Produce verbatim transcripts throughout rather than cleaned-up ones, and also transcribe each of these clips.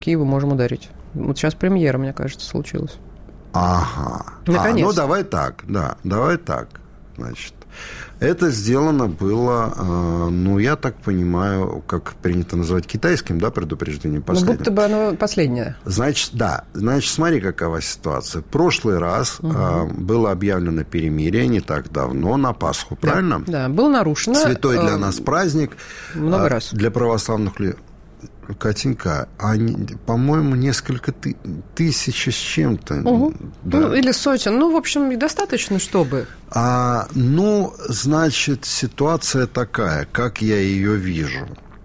Киеву можем ударить. Вот сейчас премьера, мне кажется, случилась. Ага. Наконец. А, ну, давай так, да, давай так. Значит, это сделано было, э, ну, я так понимаю, как принято называть китайским, да, предупреждением последним. Ну, будто бы оно последнее. Значит, да. Значит, смотри, какова ситуация. В прошлый раз угу. э, было объявлено перемирие не так давно, на Пасху, да, правильно? Да, было нарушено. Святой для э, нас праздник. Много э, раз. Для православных людей. Катенька, они, по-моему, несколько ты, тысяч с чем-то. Угу. Да. Ну, или сотен. Ну, в общем, достаточно, чтобы. А, ну, значит, ситуация такая, как я ее вижу.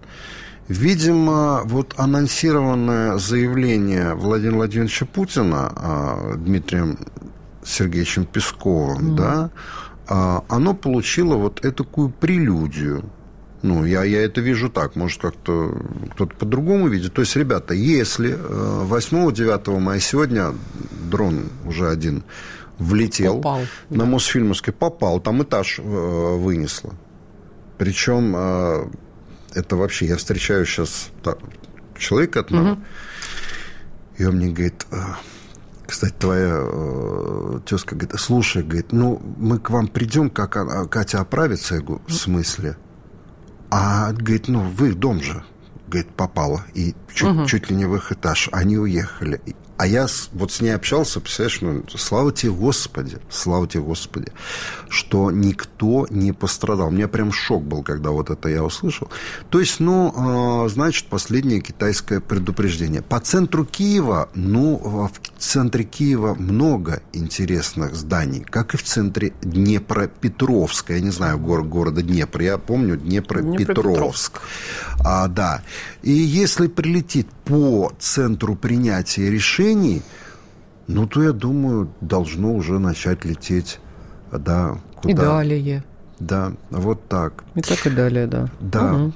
Видимо, вот анонсированное заявление Владимира Владимировича Путина а, Дмитрием Сергеевичем Песковым, угу. да, а, оно получило вот такую прелюдию. Ну, я, я это вижу так, может, как-то кто-то по-другому видит. То есть, ребята, если восьмого-девятого мая сегодня дрон уже один влетел, попал, на да. Мосфильмовской, попал, там этаж вынесло. Причем это вообще, я встречаю сейчас человека одного, угу. и он мне говорит... Кстати, твоя э, тезка говорит, слушай, говорит, ну, мы к вам придем, как Катя оправится. Я говорю, в смысле? А, говорит, ну, в их дом же, говорит, попало. И чуть, угу. чуть ли не в их этаж. Они уехали. А я вот с ней общался, представляешь, ну, слава тебе, Господи, слава тебе, Господи, что никто не пострадал. У меня прям шок был, когда вот это я услышал. То есть, ну, значит, последнее китайское предупреждение. По центру Киева, ну, в центре Киева много интересных зданий, как и в центре Днепропетровска. Я не знаю город, города Днепр, я помню Днепропетровск. А, да. И если прилетит по центру принятия решений, ну, то, я думаю, должно уже начать лететь, да, куда? И далее. Да, вот так. И так и далее, да. Да. Угу.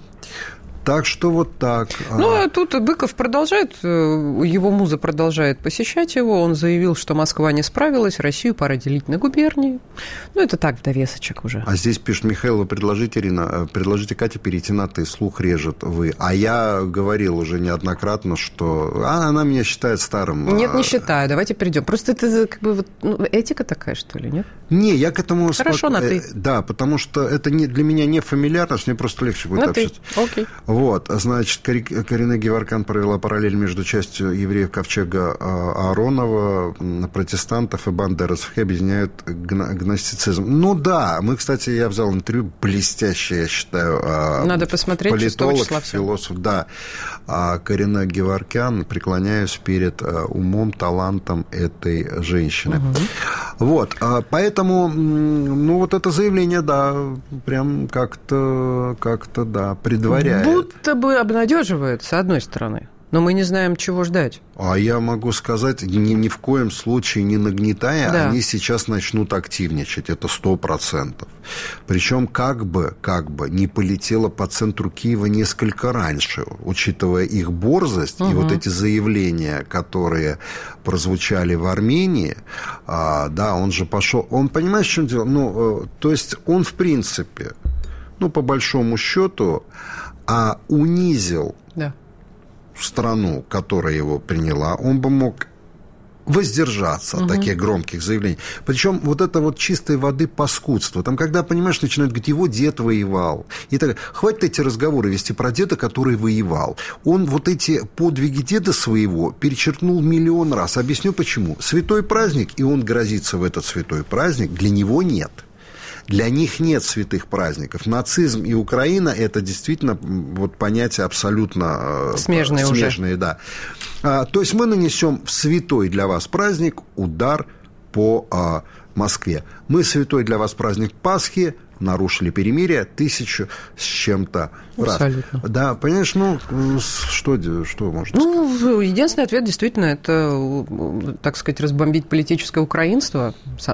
Так что вот так. Ну, а тут Быков продолжает, его муза продолжает посещать его. Он заявил, что Москва не справилась, Россию пора делить на губернии. Ну, это так, в довесочек уже. А здесь пишет Михаил, вы предложите, Ирина, предложите Кате перейти на «ты», слух режет вы. А я говорил уже неоднократно, что а, она меня считает старым. Нет, не считаю, давайте перейдем. Просто это как бы вот, ну, этика такая, что ли, нет? Не, я к этому... Хорошо, спок... на «ты». Да, потому что это не, для меня не фамильярность, мне просто легче будет на общаться. «ты», окей. Вот, значит, Карина Геворкян провела параллель между частью евреев ковчега Ааронова, протестантов и бандеровцев, их объединяют гностицизм. Ну да, мы, кстати, я взял интервью блестящее, я считаю. Надо посмотреть, политолог, философ, да. Карина Геворкян, преклоняюсь перед умом, талантом этой женщины. Угу. Вот, поэтому, ну вот это заявление, да, прям как-то, как-то, да, предваряет. Будто бы обнадеживает, с одной стороны, но мы не знаем, чего ждать. А я могу сказать, ни, ни в коем случае не нагнетая, да. Они сейчас начнут активничать, это сто процентов. Причем как бы, как бы не полетело по центру Киева несколько раньше, учитывая их борзость, угу. И вот эти заявления, которые прозвучали в Армении, а, да, он же пошел, он, понимаешь, в чем дело? Ну, то есть он, в принципе, ну, по большому счету, а унизил да. страну, которая его приняла, он бы мог воздержаться угу. от таких громких заявлений. Причем вот это вот чистой воды паскудство. Там, когда, понимаешь, начинают говорить, его дед воевал. И так, хватит эти разговоры вести про деда, который воевал. Он вот эти подвиги деда своего перечеркнул миллион раз. Объясню почему. Святой праздник, и он грозится в этот святой праздник, для него нет. Для них нет святых праздников. Нацизм и Украина – это действительно вот понятия абсолютно смежные, смежные да. а, то есть мы нанесем в святой для вас праздник удар по а, Москве. Мы святой для вас праздник Пасхи нарушили перемирие тысячу с чем-то раз. Абсолютно. Да, понимаешь, ну, что, что можно ну, сказать? Единственный ответ действительно это, так сказать, разбомбить политическое украинство.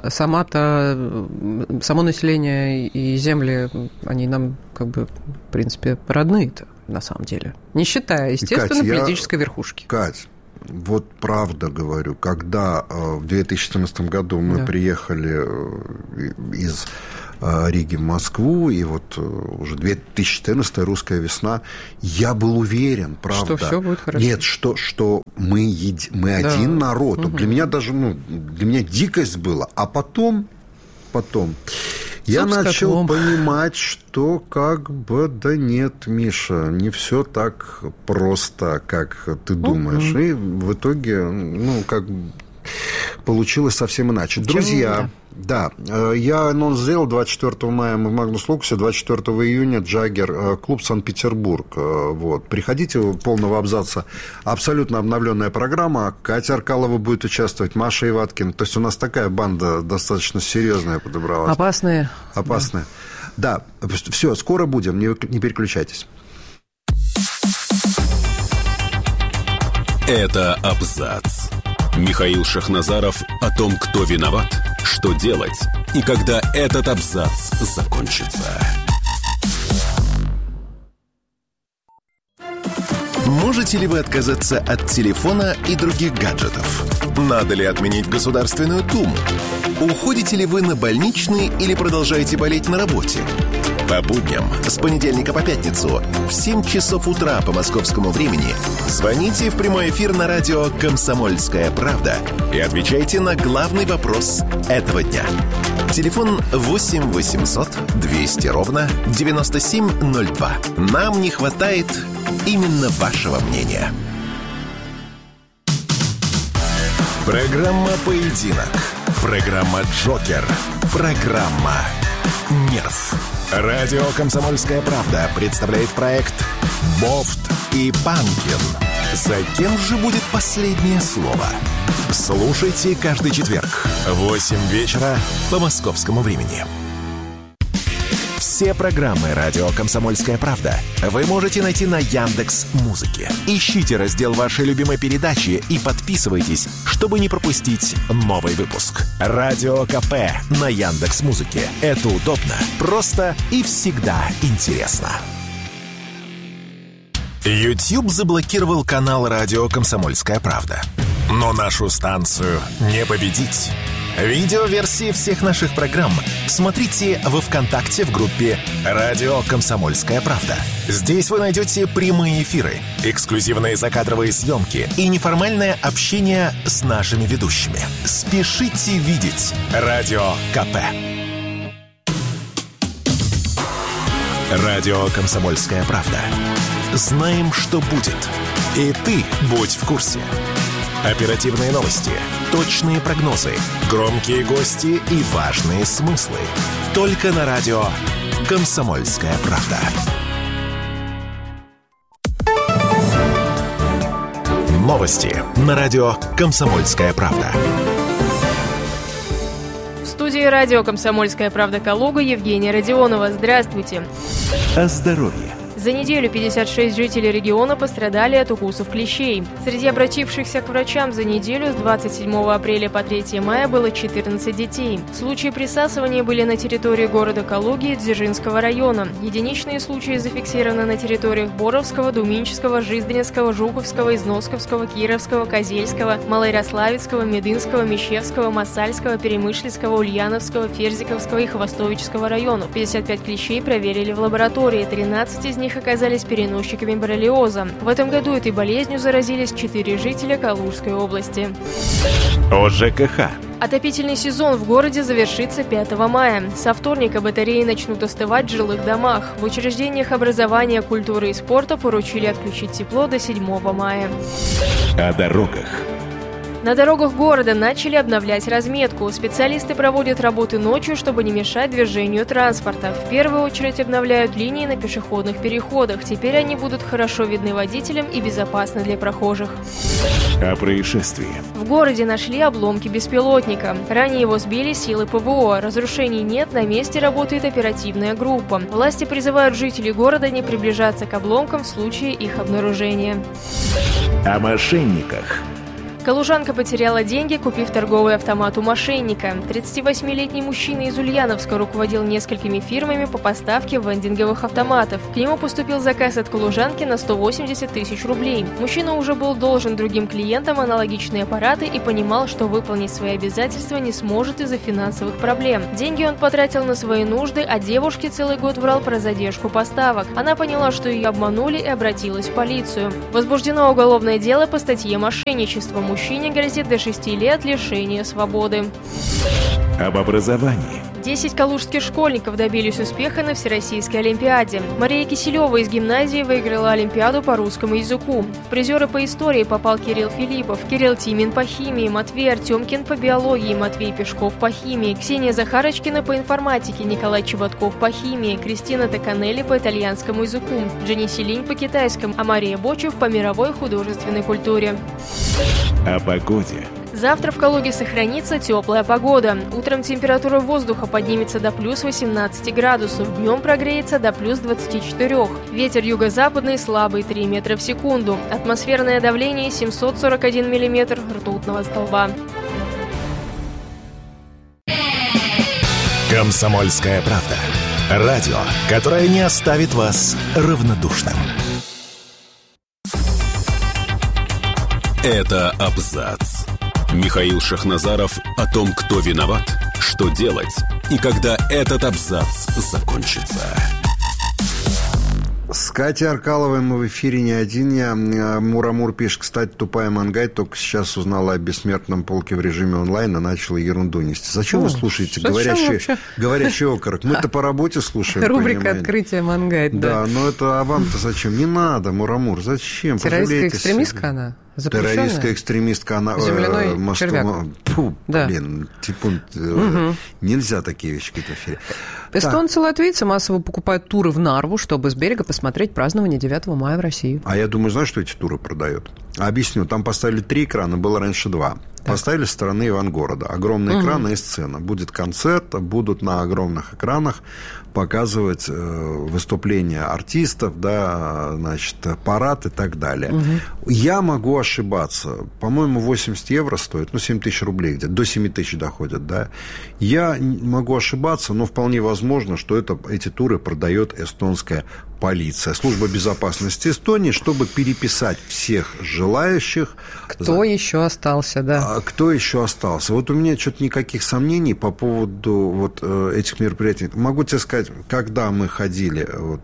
Сама-то, само население и земли, они нам, как бы, в принципе, родные-то, на самом деле. Не считая, естественно, Кать, политической я... верхушки. Кать, вот правда говорю, когда в две тысячи четырнадцатом году мы да. приехали из Риги в Москву, и вот уже две тысячи четырнадцатая русская весна, я был уверен, правда. Что все будет хорошо. Нет, что, что мы, еди, мы да. один народ. Угу. Для меня даже, ну, для меня дикость была. А потом, потом... Я начал котлом. понимать, что как бы, да нет, Миша, не все так просто, как ты думаешь. Uh-huh. И в итоге, ну, как получилось совсем иначе. Чем Друзья, да, я анонс сделал двадцать четвёртого мая мы в Магнус Лукасе, двадцать четвёртого июня Джаггер, клуб Санкт-Петербург. Вот. Приходите, полного абзаца. Абсолютно обновленная программа. Катя Аркалова будет участвовать, Маша Иваткина. То есть у нас такая банда достаточно серьезная подобралась. Опасная. Опасная. Да, да. Все, скоро будем, не, не переключайтесь. Это абзац. Михаил Шахназаров о том, кто виноват, что делать и когда этот абзац закончится. Можете ли вы отказаться от телефона и других гаджетов? Надо ли отменить Государственную Думу? Уходите ли вы на больничный или продолжаете болеть на работе? По будням с понедельника по пятницу в семь часов утра по московскому времени звоните в прямой эфир на радио «Комсомольская правда» и отвечайте на главный вопрос этого дня. Телефон восемь восемьсот двести ровно девяносто семь ноль два. Нам не хватает именно вашего мнения. Программа «Поединок». Программа «Джокер». Программа «Нерв». Радио «Комсомольская правда» представляет проект «Бофт и Панкин». За кем же будет последнее слово? Слушайте каждый четверг в восемь вечера по московскому времени. Все программы «Радио Комсомольская правда» вы можете найти на Яндекс.Музыке. Ищите раздел вашей любимой передачи и подписывайтесь, чтобы не пропустить новый выпуск. Радио КП на Яндекс.Музыке. Это удобно, просто и всегда интересно. YouTube заблокировал канал «Радио Комсомольская правда». Но нашу станцию не победить. Видеоверсии всех наших программ смотрите во ВКонтакте в группе «Радио Комсомольская правда». Здесь вы найдете прямые эфиры, эксклюзивные закадровые съемки и неформальное общение с нашими ведущими. Спешите видеть Радио КП. Радио «Комсомольская правда». Знаем, что будет. И ты будь в курсе. Оперативные новости, точные прогнозы, громкие гости и важные смыслы. Только на радио «Комсомольская правда». Новости на радио «Комсомольская правда». В студии радио «Комсомольская правда» Калуга Евгения Родионова. Здравствуйте. О здоровье. За неделю пятьдесят шесть жителей региона пострадали от укусов клещей. Среди обратившихся к врачам за неделю с двадцать седьмого апреля по третьего мая было четырнадцать детей. Случаи присасывания были на территории города Калуги и Дзержинского района. Единичные случаи зафиксированы на территориях Боровского, Думинческого, Жиздринского, Жуковского, Износковского, Кировского, Козельского, Малоярославецкого, Медынского, Мещевского, Массальского, Перемышльского, Ульяновского, Ферзиковского и Хвостовического районов. пятьдесят пять клещей проверили в лаборатории, тринадцать из них оказались переносчиками боррелиоза. В этом году этой болезнью заразились четыре жителя Калужской области. О ЖКХ. Отопительный сезон в городе завершится пятого мая. Со вторника батареи начнут остывать в жилых домах. В учреждениях образования, культуры и спорта поручили отключить тепло до седьмого мая. О дорогах. На дорогах города начали обновлять разметку. Специалисты проводят работы ночью, чтобы не мешать движению транспорта. В первую очередь обновляют линии на пешеходных переходах. Теперь они будут хорошо видны водителям и безопасны для прохожих. О происшествии. В городе нашли обломки беспилотника. Ранее его сбили силы ПВО. Разрушений нет, на месте работает оперативная группа. Власти призывают жителей города не приближаться к обломкам в случае их обнаружения. О мошенниках. Калужанка потеряла деньги, купив торговый автомат у мошенника. тридцативосьмилетний мужчина из Ульяновска руководил несколькими фирмами по поставке вендинговых автоматов. К нему поступил заказ от калужанки на сто восемьдесят тысяч рублей. Мужчина уже был должен другим клиентам аналогичные аппараты и понимал, что выполнить свои обязательства не сможет из-за финансовых проблем. Деньги он потратил на свои нужды, а девушке целый год врал про задержку поставок. Она поняла, что ее обманули, и обратилась в полицию. Возбуждено уголовное дело по статье «Мошенничество». Мужчине грозит до шести лет лишения свободы. Об образовании. Десять калужских школьников добились успеха на Всероссийской Олимпиаде. Мария Киселева из гимназии выиграла Олимпиаду по русскому языку. В призеры по истории попал Кирилл Филиппов, Кирилл Тимин по химии, Матвей Артемкин по биологии, Матвей Пешков по химии, Ксения Захарочкина по информатике, Николай Чеботков по химии, Кристина Токанелли по итальянскому языку, Дженни Селинь по китайскому, а Мария Бочев по мировой художественной культуре. О погоде. Завтра в Калуге сохранится теплая погода. Утром температура воздуха поднимется до плюс восемнадцати градусов, днем прогреется до плюс двадцати четырёх. Ветер юго-западный слабый три метра в секунду. Атмосферное давление семьсот сорок один миллиметр ртутного столба. «Комсомольская правда». Радио, которое не оставит вас равнодушным. Это абзац. Михаил Шахназаров о том, кто виноват, что делать и когда этот абзац закончится. С Катей Аркаловой мы в эфире не один я. Мурамур пишет, кстати, тупая Мангай только сейчас узнала о бессмертном полке в режиме онлайн и начала ерунду нести. Зачем О, вы слушаете говорящий, говорящий окорок? Мы-то по работе слушаем. Рубрика понимаете? «Открытие Мангай». Да, да, но это а вам-то зачем? Не надо, Мурамур, зачем? Террористская экстремистка она? Запрещенная? Террористская экстремистка, она... Земляной э, мосту, червяк. Фу, да. Блин, типа, э, угу. Нельзя такие вещи говорить в эфире. Эстонцы и латвийцы массово покупают туры в Нарву, чтобы с берега посмотреть празднование девятого мая в России. А я думаю, знаешь, что эти туры продают? Объясню. Там поставили три экрана, было раньше два. Так. Поставили со стороны Ивангорода. Огромные угу. экраны и сцена. Будет концерт, будут на огромных экранах показывать э, выступления артистов, да, значит, парад и так далее. Угу. Я могу ошибаться. По-моему, восемьдесят евро стоит, ну, семь тысяч рублей где-то, до семь тысяч доходят, да. Я могу ошибаться, но вполне возможно, что это, эти туры продает эстонская полиция, служба безопасности Эстонии, чтобы переписать всех желающих. Кто за... еще остался, да. А, кто еще остался? Вот у меня что-то никаких сомнений по поводу вот этих мероприятий. Могу тебе сказать, когда мы ходили вот,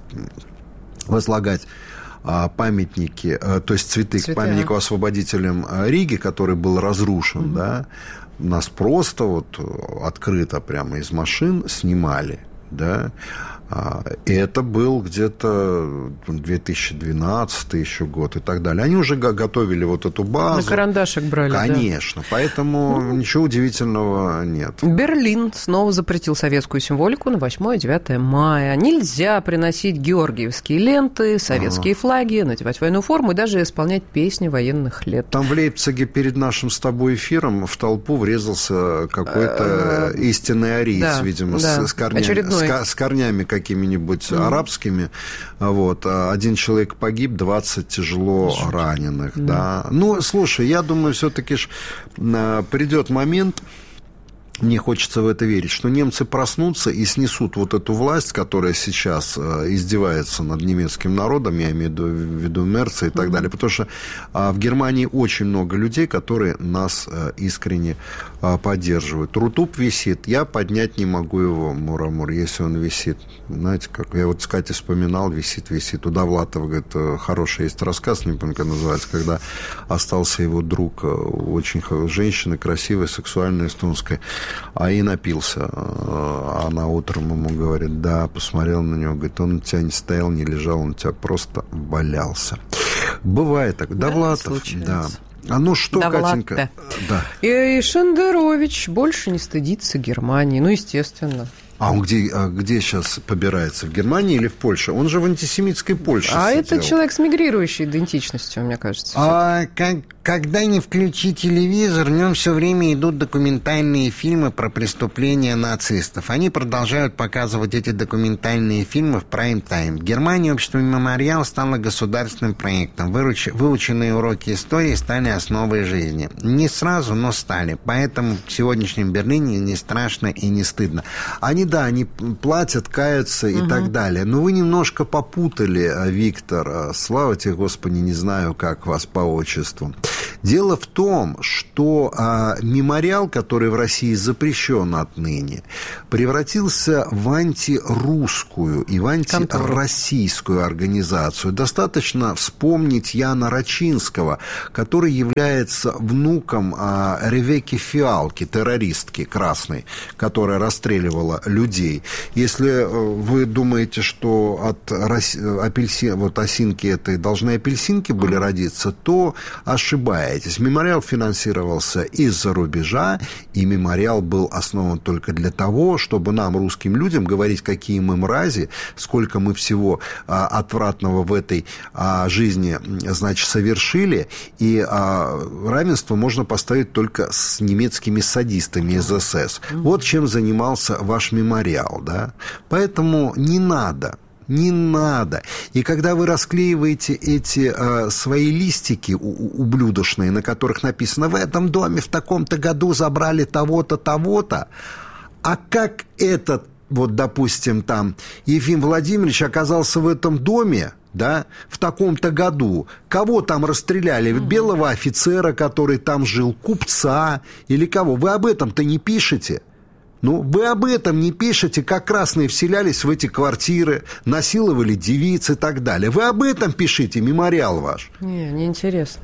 возлагать памятники, то есть цветы, цветы к памятнику а? освободителям Риги, который был разрушен, угу. да, нас просто вот открыто прямо из машин снимали, да. И это был где-то две тысячи двенадцатый еще год и так далее. Они уже готовили вот эту базу. На карандашик брали, конечно. Да. Поэтому ну, ничего удивительного нет. Берлин снова запретил советскую символику на восьмое и девятое мая. Нельзя приносить георгиевские ленты, советские ага. флаги, надевать военную форму и даже исполнять песни военных лет. Там в Лейпциге перед нашим с тобой эфиром в толпу врезался какой-то истинный ариец, видимо, с корнями, с корнями какими-нибудь mm-hmm. арабскими. Вот. Один человек погиб, двадцать тяжело Жуть. раненых. Mm-hmm. Да. Ну, слушай, я думаю, все-таки ж придет момент, мне хочется в это верить, что немцы проснутся и снесут вот эту власть, которая сейчас издевается над немецким народом, я имею в виду Мерца и так mm-hmm. далее, потому что в Германии очень много людей, которые нас искренне поддерживают. Рутуб висит, я поднять не могу его, Мурамур, если он висит. Знаете, как я вот с Катей вспоминал, висит, висит. У Довлатова, говорит, хороший есть рассказ, не помню, как называется, когда остался его друг, очень женщина, красивая, сексуальная, эстонская, а и напился. Она утром ему говорит, да, посмотрел на него, говорит, он у тебя не стоял, не лежал, он у тебя просто валялся. Бывает так. Да, Довлатов, да. А ну что, да, Катенька? Да. И Шендерович больше не стыдится Германии. Ну, естественно. А он где, а где сейчас побирается? В Германии или в Польше? Он же в антисемитской Польше А сидел. это человек с мигрирующей идентичностью, мне кажется. А, как, когда не включи телевизор, в нем все время идут документальные фильмы про преступления нацистов. Они продолжают показывать эти документальные фильмы в прайм-тайм. В Германии общество «Мемориал» стало государственным проектом. Выруч... Выученные уроки истории стали основой жизни. Не сразу, но стали. Поэтому в сегодняшнем Берлине не страшно и не стыдно. Они да, они платят, каются и угу. так далее. Но вы немножко попутали, Виктор. Слава тебе, Господи, не знаю, как вас по отчеству. Дело в том, что а, мемориал, который в России запрещен отныне, превратился в антирусскую и в антироссийскую организацию. Достаточно вспомнить Яна Рачинского, который является внуком а, Ревекки Фиалки, террористки красной, которая расстреливала людей. Если вы думаете, что от апельсин, вот осинки этой должны апельсинки были mm-hmm. родиться, то ошибаетесь. Мемориал финансировался из-за рубежа, и мемориал был основан только для того, чтобы нам, русским людям, говорить, какие мы мрази, сколько мы всего а, отвратного в этой а, жизни, значит, совершили, и а, равенство можно поставить только с немецкими садистами из эс эс. Mm-hmm. Вот чем занимался ваш мемориал, да? Поэтому не надо, не надо. И когда вы расклеиваете эти э, свои листики ублюдочные, на которых написано: в этом доме в таком-то году забрали того-то, того-то, а как этот, вот, допустим, там, Ефим Владимирович оказался в этом доме, да, в таком-то году, кого там расстреляли? Mm-hmm. Белого офицера, который там жил, купца или кого? Вы об этом-то не пишете. Ну, вы об этом не пишете, как красные вселялись в эти квартиры, насиловали девиц и так далее. Вы об этом пишите, мемориал ваш. Не, неинтересно.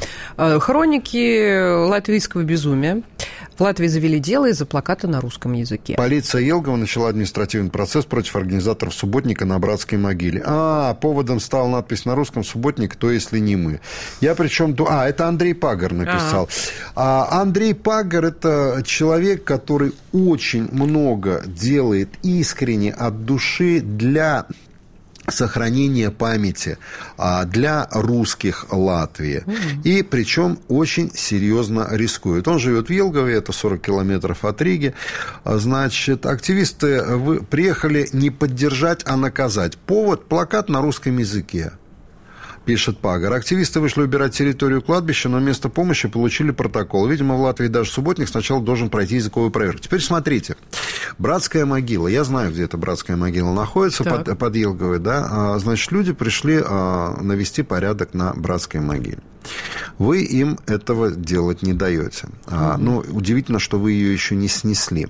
Хроники латвийского безумия. В Латвии завели дело из-за плаката на русском языке. Полиция Елгова начала административный процесс против организаторов субботника на братской могиле. А, поводом стала надпись на русском: «Субботник, то если не мы». Я причем... А, это Андрей Пагар написал. А. А, Андрей Пагар – это человек, который очень много делает искренне от души для сохранения памяти а, для русских Латвии. Mm-hmm. И причем очень серьезно рискует. Он живет в Елгове, это сорок километров от Риги. Значит, активисты вы приехали не поддержать, а наказать. Повод – плакат на русском языке. Пишет Пагар. Активисты вышли убирать территорию кладбища, но вместо помощи получили протокол. Видимо, в Латвии даже субботник сначала должен пройти языковую проверку. Теперь смотрите. Братская могила. Я знаю, где эта братская могила находится, под, под Елговой. Да? Значит, люди пришли навести порядок на братской могиле. Вы им этого делать не даете. Mm-hmm. Ну, удивительно, что вы ее еще не снесли.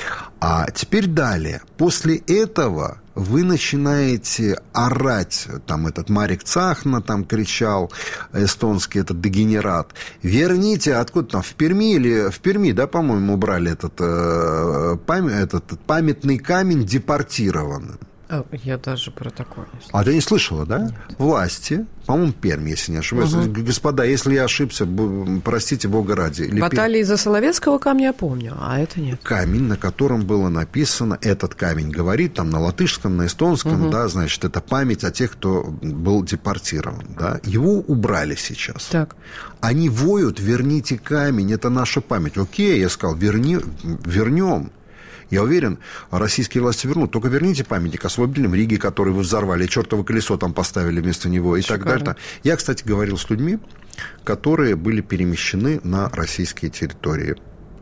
А теперь далее. После этого вы начинаете орать. Там этот Марик Цахна там кричал, эстонский этот дегенерат. Верните, откуда там, в Перми или в Перми, да, по-моему, убрали этот, э, пам... этот памятный камень депортированным. Я даже про такое не слышала. А ты не слышала, да? Нет. Власти, по-моему, Пермь, если не ошибаюсь. Угу. Господа, если я ошибся, простите Бога ради. Баталии из-за Соловецкого камня я помню, а это нет. Камень, на котором было написано, этот камень говорит, там на латышском, на эстонском, угу. да, значит, это память о тех, кто был депортирован, да. Его убрали сейчас. Так. Они воют: верните камень, это наша память. Окей, я сказал, верни, вернем. Я уверен, российские власти вернут. Только верните памятник освободителям Риги, который вы взорвали, чертово колесо там поставили вместо него и Шикарно. Так далее. Я, кстати, говорил с людьми, которые были перемещены на российские территории.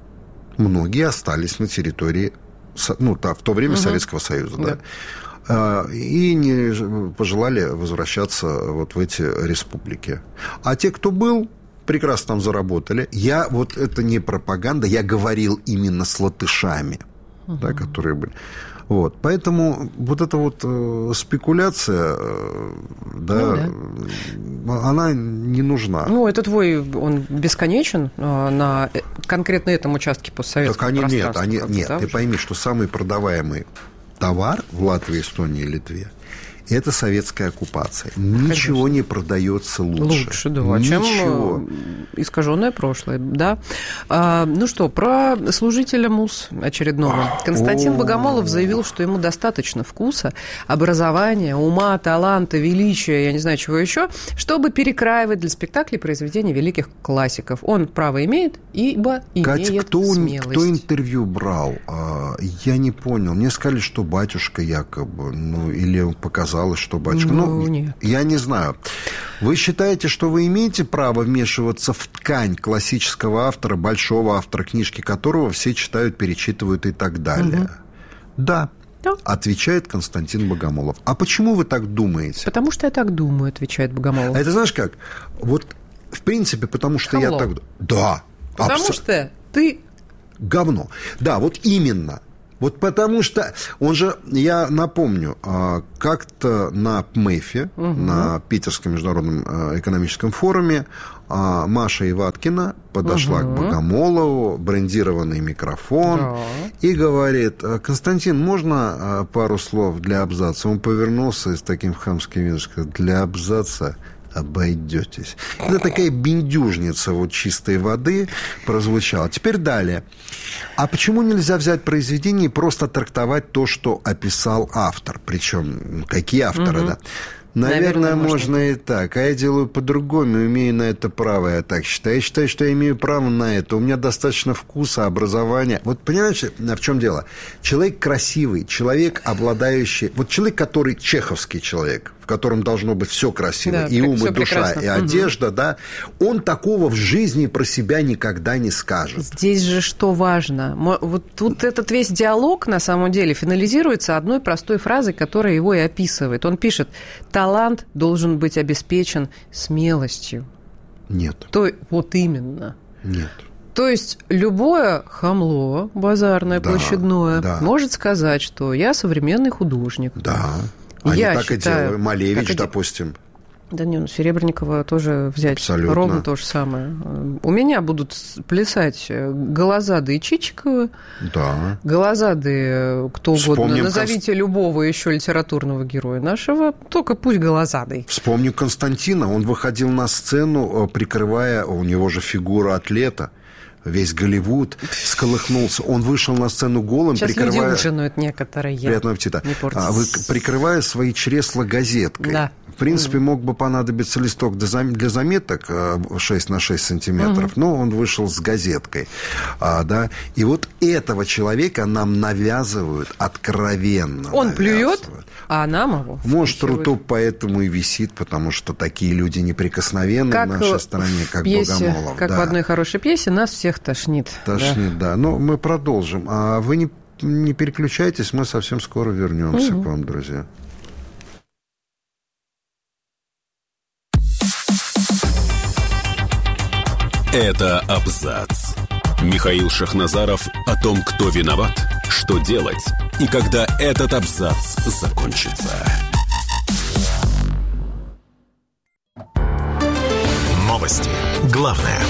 Многие остались на территории, ну, в то время угу. Советского Союза, да. да. И не пожелали возвращаться вот в эти республики. А те, кто был, прекрасно там заработали. Я, вот это не пропаганда, я говорил именно с латышами. Uh-huh. Да, которые были. Вот. Поэтому вот эта вот э, спекуляция, э, да, ну, да, она не нужна. Ну, этот вой, он бесконечен э, на конкретно этом участке постсоветского так они, пространства. Нет, они, нет, да, ты уже? пойми, что самый продаваемый товар в Латвии, Эстонии и Литве Это советская оккупация. Ничего Конечно. Не продается лучше. Лучше, да. Чем искаженное прошлое, да. А, ну что, про служителя МУС очередного. Константин Богомолов заявил, что ему достаточно вкуса, образования, ума, таланта, величия, я не знаю, чего еще, чтобы перекраивать для спектаклей произведения великих классиков. Он право имеет, ибо Катя, имеет кто, смелость. Кто интервью брал? Я не понял. Мне сказали, что батюшка якобы, ну, или показалось, что батюшка. Ну, ну нет. Я не знаю. Вы считаете, что вы имеете право вмешиваться в ткань классического автора, большого автора, книжки которого все читают, перечитывают и так далее? Угу. Да. Да. Отвечает Константин Богомолов. А почему вы так думаете? Потому что я так думаю, отвечает Богомолов. А это знаешь как? Вот, в принципе, потому что Хамло. я так... Да. Потому абсо... что ты... Говно. Да, вот именно. Вот потому что, он же, я напомню, как-то на ПМЭФе, угу. на Питерском международном экономическом форуме, Маша Иваткина подошла угу. к Богомолову, брендированный микрофон, да. и говорит: Константин, можно пару слов для абзаца? Он повернулся и с таким хамским видом сказал: для абзаца обойдетесь. Это такая бендюжница вот чистой воды прозвучала. Теперь далее. А почему нельзя взять произведение и просто трактовать то, что описал автор? Причем, какие авторы, угу. да? Наверное, Наверное можно. можно и так. А я делаю по-другому, имею на это право, я так считаю. Я считаю, что я имею право на это. У меня достаточно вкуса, образования. Вот понимаете, в чем дело? Человек красивый, человек, обладающий... Вот человек, который чеховский человек, в котором должно быть все красиво, да, и ум, и душа, прекрасно. И одежда, угу. да, он такого в жизни про себя никогда не скажет. Здесь же что важно? Вот тут этот весь диалог, на самом деле, финализируется одной простой фразой, которая его и описывает. Он пишет: талант должен быть обеспечен смелостью. Нет. То, вот именно. Нет. То есть любое хамло, базарное, да, площадное, да. может сказать, что я современный художник. Да. Они я так считаю, и делают. Малевич, как допустим. Да не, ну Серебряникова тоже взять. Абсолютно. Ровно то же самое. У меня будут плясать Голозады и Чичикова. Да. Голозады, кто угодно. Вспомним Назовите Конст... любого еще литературного героя нашего, только пусть Голозадой. Вспомню Константина. Он выходил на сцену, прикрывая, у него же фигура атлета. Весь Голливуд всколыхнулся. Он вышел на сцену голым, сейчас прикрывая... Сейчас люди ужинают некоторые. Приятного аппетита. А, вы, прикрывая свои чресла газеткой. Да. В принципе, мог бы понадобиться листок для заметок шесть на шесть сантиметров, угу. но он вышел с газеткой. А, да? И вот этого человека нам навязывают откровенно. Он навязывают. плюет, а нам его Может, Рутуб поэтому и висит, потому что такие люди неприкосновенны как в нашей стране, как пьесе, Богомолов. Как да. в одной хорошей пьесе нас всех тошнит. Тошнит, да. да. Но мы продолжим. А вы не, не переключайтесь, мы совсем скоро вернемся угу. к вам, друзья. Это абзац. Михаил Шахназаров о том, кто виноват, что делать и когда этот абзац закончится. Новости. Главное.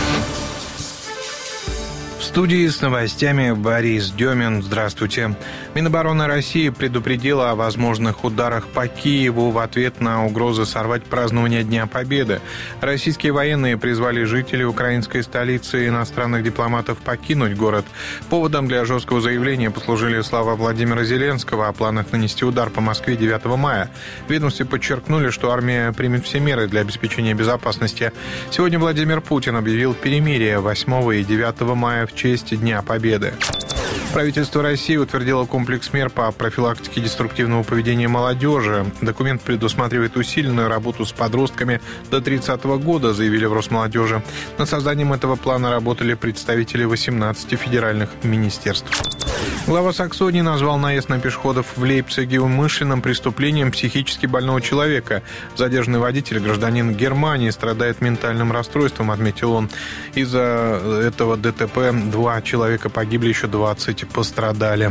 В студии с новостями Борис Демин. Здравствуйте. Минобороны России предупредила о возможных ударах по Киеву в ответ на угрозы сорвать празднование Дня Победы. Российские военные призвали жителей украинской столицы и иностранных дипломатов покинуть город. Поводом для жесткого заявления послужили слова Владимира Зеленского о планах нанести удар по Москве девятого мая. В ведомстве подчеркнули, что армия примет все меры для обеспечения безопасности. Сегодня Владимир Путин объявил перемирие восьмого и девятого мая в честь Дня Победы. Правительство России утвердило комплекс мер по профилактике деструктивного поведения молодежи. Документ предусматривает усиленную работу с подростками до тридцатого года, заявили в Росмолодежи. Над созданием этого плана работали представители восемнадцати федеральных министерств. Глава Саксонии назвал наезд на пешеходов в Лейпциге умышленным преступлением психически больного человека. Задержанный водитель, гражданин Германии, страдает ментальным расстройством, отметил он. Из-за этого ДТП два человека погибли, еще двадцать пострадали.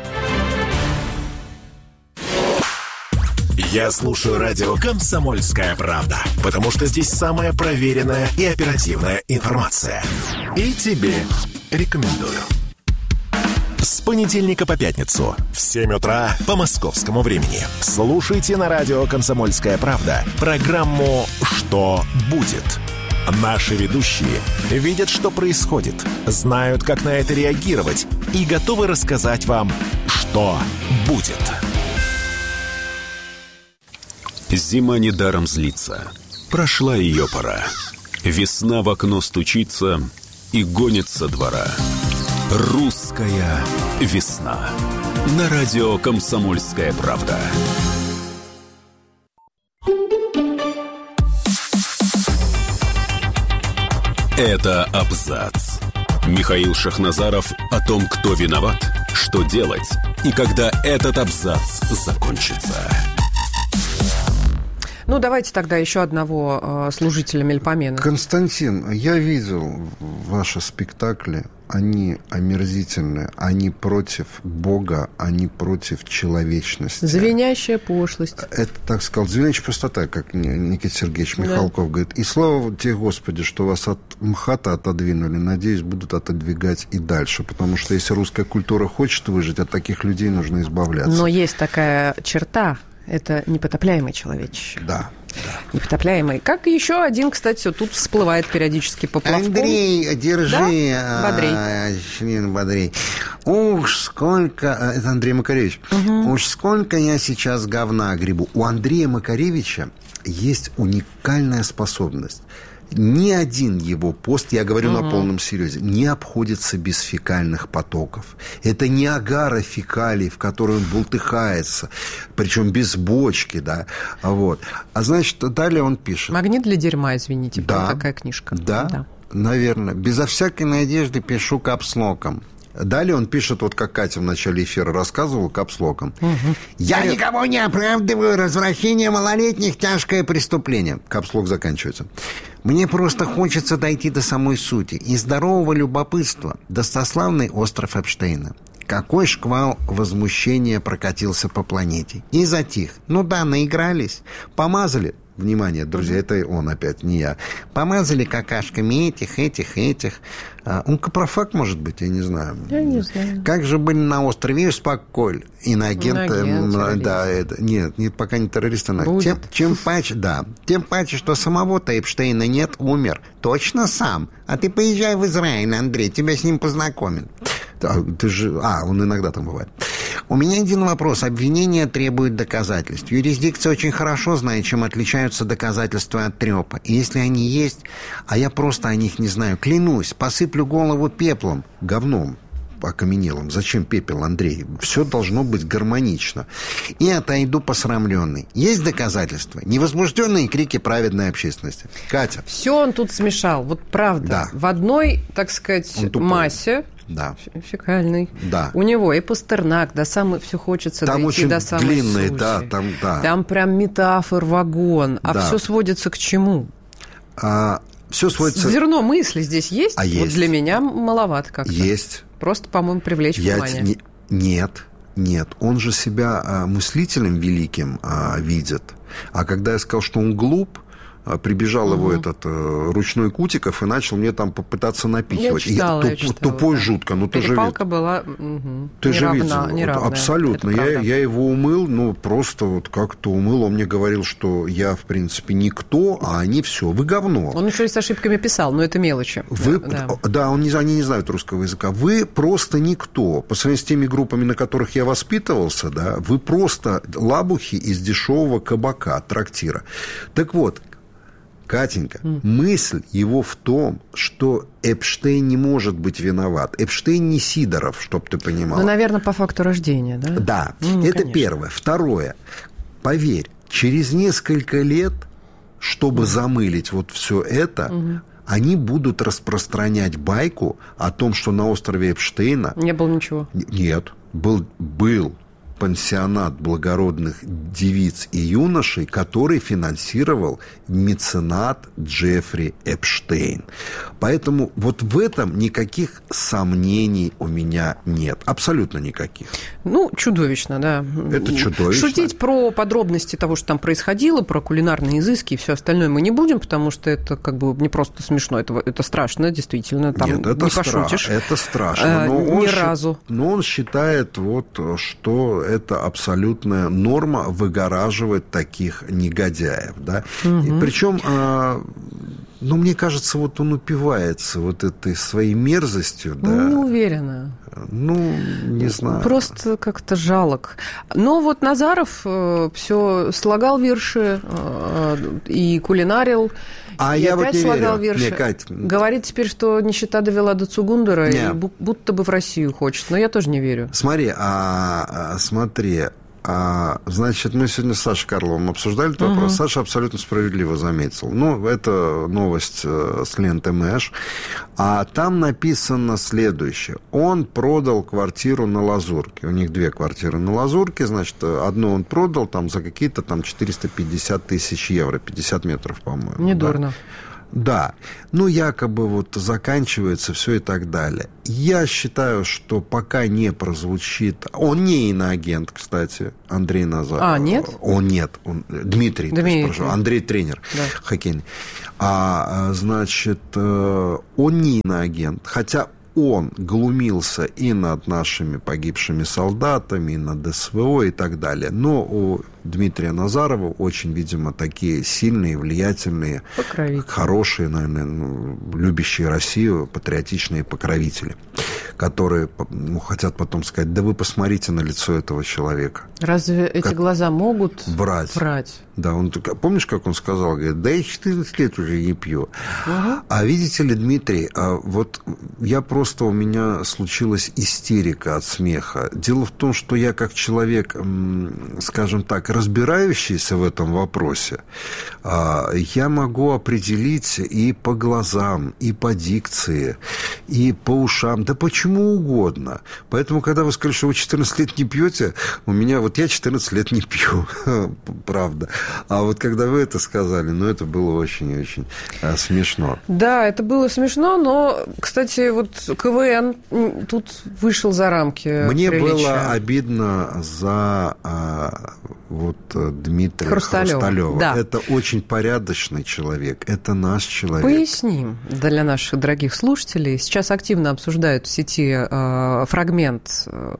Я слушаю радио «Комсомольская правда», потому что здесь самая проверенная и оперативная информация. И тебе рекомендую. Спорт. понедельника по пятницу в семь утра по московскому времени. Слушайте на радио «Комсомольская правда» программу «Что будет?». Наши ведущие видят, что происходит, знают, как на это реагировать и готовы рассказать вам, что будет. Зима недаром злится. Прошла ее пора. Весна в окно стучится и гонит со двора. Русская весна. На радио «Комсомольская правда». Это абзац. Михаил Шахназаров о том, кто виноват, что делать и когда этот абзац закончится. Ну, давайте тогда еще одного э, служителя Мельпомена. Константин, я видел ваши спектакли. Они омерзительны. Они против Бога, они против человечности. Звенящая пошлость. Это, так сказал, звенящая пустота, как Никита Сергеевич Михалков да. говорит. И слава тебе, Господи, что вас от МХАТа отодвинули. Надеюсь, будут отодвигать и дальше. Потому что если русская культура хочет выжить, от таких людей нужно избавляться. Но есть такая черта. Это непотопляемый человечище. Да. Да. Непотопляемый. Как еще один, кстати, тут всплывает периодически поплавком. Андрей, держи. Да? Бодрей. А, член Бодрей. Уж сколько... Это Андрей Макаревич. Угу. Уж сколько я сейчас говна гребу. У Андрея Макаревича есть уникальная способность. Ни один его пост, я говорю угу. на полном серьезе, не обходится без фекальных потоков. Это Ниагара фекалий, в которой он бултыхается, причем без бочки, да. Вот. А значит, далее он пишет. «Магнит для дерьма», извините, да, такая книжка. Да, да, наверное. Безо всякой надежды пишу капслоком. Далее он пишет, вот как Катя в начале эфира рассказывала, капслоком. Угу. «Я Вперед. никого не оправдываю. Развращение малолетних – тяжкое преступление». Капслок заканчивается. «Мне просто хочется дойти до самой сути. Из здорового любопытства. Достославный остров Эпштейна. Какой шквал возмущения прокатился по планете. И затих. Ну да, наигрались. Помазали». Внимание, друзья, это он опять, не я. Помазали какашками этих, этих, этих. А, он капрофаг, может быть, я не знаю. Я не знаю. Как же были на острове успокоили. Иноагент, Иноагент да, это, нет, нет, пока не террорист, а тем, чем паче, да, тем паче, что самого-то Эпштейна нет, умер. Точно сам. А ты поезжай в Израиль, Андрей, тебя с ним познакомят. А, ты же, а, он иногда там бывает. У меня один вопрос. Обвинение требует доказательств. Юрисдикция очень хорошо знает, чем отличаются доказательства от трепа. И если они есть, а я просто о них не знаю, клянусь, посыплю голову пеплом, говном окаменелым. Зачем пепел, Андрей? Все должно быть гармонично. И отойду посрамленный. Есть доказательства? Невозбужденные крики праведной общественности. Катя. Все он тут смешал. Вот правда. Да. В одной, так сказать, массе... Да. Фекальный. Да. У него и Пастернак, да, самый все хочется там дойти до самой длинный, сути. Да, там, да. Там прям метафор, вагон. А да. все сводится к чему? А, все сводится... Зерно мысли здесь есть? А вот есть. Для меня маловато как-то. Есть. Просто, по-моему, привлечь Я внимание. Не... Нет, нет. Он же себя а, мыслителем великим а, видит. А когда я сказал, что он глуп, прибежал угу. его этот э, ручной Кутиков и начал мне там попытаться напихивать. Я читала, я, я читала, тупой да. жутко. Ну, ты Перепалка же была угу. ты неравна, же видел. неравная. Абсолютно. Я, я его умыл, ну, просто вот как-то умыл. Он мне говорил, что я, в принципе, никто, а они все. Вы говно. Он еще и с ошибками писал, но это мелочи. Вы, да, да. да он не, они не знают русского языка. Вы просто никто. По сравнению с теми группами, на которых я воспитывался, да, вы просто лабухи из дешевого кабака, трактира. Так вот, Катенька, mm. мысль его в том, что Эпштейн не может быть виноват. Эпштейн не Сидоров, чтоб ты понимала. Ну, наверное, по факту рождения, да? Да, mm, это конечно. Первое. Второе. Поверь, через несколько лет, чтобы mm. замылить вот все это, mm-hmm. они будут распространять байку о том, что на острове Эпштейна... Не было ничего? Нет, был, был пансионат благородных девиц и юношей, который финансировал меценат Джеффри Эпштейн. Поэтому вот в этом никаких сомнений у меня нет. Абсолютно никаких. Ну, чудовищно, да. Это чудовищно. Шутить про подробности того, что там происходило, про кулинарные изыски и все остальное мы не будем, потому что это как бы не просто смешно, это, это страшно, действительно. Там Нет, это не стра- пошутишь. Это страшно. Но Ни он разу. Счит, но он считает, вот, что это абсолютная норма выгораживать таких негодяев. Да? Угу. И причем... Ну, мне кажется, вот он упивается вот этой своей мерзостью. Да. Ну, не уверена. Ну, не знаю. Просто как-то жалок. Но вот Назаров э, все слагал вирши э, и кулинарил. А и я опять вот не слагал верю. вирши. Не, Кать... Говорит теперь, что нищета довела до Цугундера, не. и будто бы в Россию хочет. Но я тоже не верю. Смотри, а, смотри... А, значит, мы сегодня с Сашей Карловым обсуждали этот uh-huh. вопрос. Саша абсолютно справедливо заметил. Ну, это новость с ленты Мэш. А там написано следующее. Он продал квартиру на Лазурке. У них две квартиры на Лазурке. Значит, одну он продал там за какие-то там четыреста пятьдесят тысяч евро. пятьдесят метров, по-моему. Недурно. Да? Да, ну, якобы вот заканчивается все и так далее. Я считаю, что пока не прозвучит... Он не иноагент, кстати, Андрей Назаров. А, нет? Он нет, он... Дмитрий, Дмитрий. Есть, прошу, Андрей тренер, да. хоккейный. А, значит, он не иноагент, хотя... Он глумился и над нашими погибшими солдатами, и над СВО и так далее. Но у Дмитрия Назарова очень, видимо, такие сильные, влиятельные, хорошие, наверное, ну, любящие Россию, патриотичные покровители, которые ну, хотят потом сказать, да вы посмотрите на лицо этого человека. Разве эти как глаза могут врать? врать? Да, он, помнишь, как он сказал? Говорит, да я четырнадцать лет уже не пью. Угу. А видите ли, Дмитрий, вот я просто, у меня случилась истерика от смеха. Дело в том, что я как человек, скажем так, разбирающийся в этом вопросе, я могу определить и по глазам, и по дикции, и по ушам, да почему угодно. Поэтому, когда вы сказали, что вы четырнадцать лет не пьете, у меня, вот я четырнадцать лет не пью, правда. А вот когда вы это сказали, ну, это было очень-очень а, смешно. Да, это было смешно, но, кстати, вот КВН тут вышел за рамки Мне приличия. Было обидно за а, вот Дмитрия Хрусталева. Хрусталева. Да. Это очень порядочный человек, это наш человек. Поясним для наших дорогих слушателей. Сейчас активно обсуждают в сети э, фрагмент э,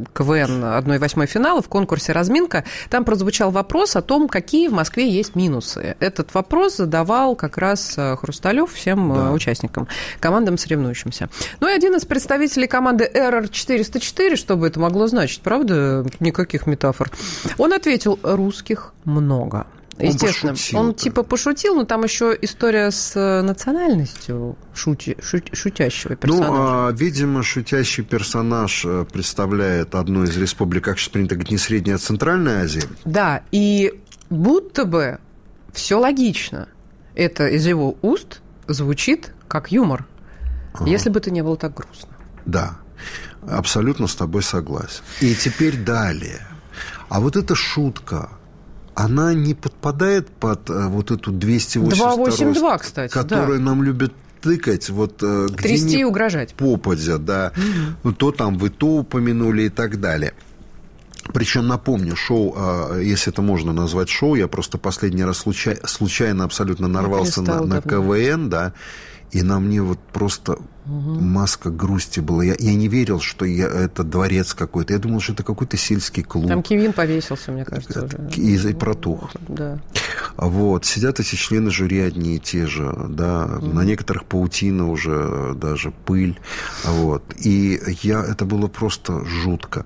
КВН одна восьмая финала в конкурсе «Разминка». Там прозвучал вопрос о том, какие в Москве есть минусы. Этот вопрос задавал как раз Хрусталев всем да. участникам, командам соревнующимся. Ну и один из представителей команды эр эр четыреста четыре, что бы это могло значить, правда? Никаких метафор. Он ответил, русских много. Естественно, он, пошутил, он типа пошутил, но там еще история с национальностью шути, шут, шутящего персонажа. Ну, а, видимо, шутящий персонаж представляет одну из республик, как сейчас принято говорить, не Средняя, а Центральная Азия. Да, и будто бы все логично. Это из его уст звучит как юмор, ага. если бы это не было так грустно. Да, абсолютно с тобой согласен. И теперь далее. А вот эта шутка, она не подпадает под вот эту двести восемьдесят два, двести восемьдесят два, кстати, которую да. нам любят тыкать, вот трясти и угрожать. Попадя, да. Угу. Ну, то там вы то упомянули и так далее. Причем, напомню, шоу, если это можно назвать шоу, я просто последний раз случай, случайно абсолютно нарвался на, на КВН, да, и на мне вот просто угу. маска грусти была. Я, я не верил, что я, это дворец какой-то. Я думал, что это какой-то сельский клуб. Там Кевин повесился, мне кажется, уже. И, и протух. Да. Вот. Сидят эти члены жюри одни и те же, да. Угу. На некоторых паутина уже, даже пыль. Вот. И я, это было просто жутко.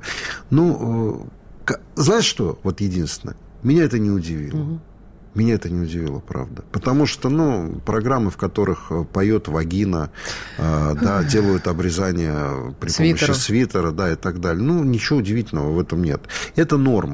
Ну, знаешь что? Вот единственное. Меня это не удивило. Угу. Меня это не удивило, правда. Потому что, ну, программы, в которых поет вагина, э, да, делают обрезание при Свитеру. помощи свитера, да, и так далее. Ну, ничего удивительного в этом нет. Это норма.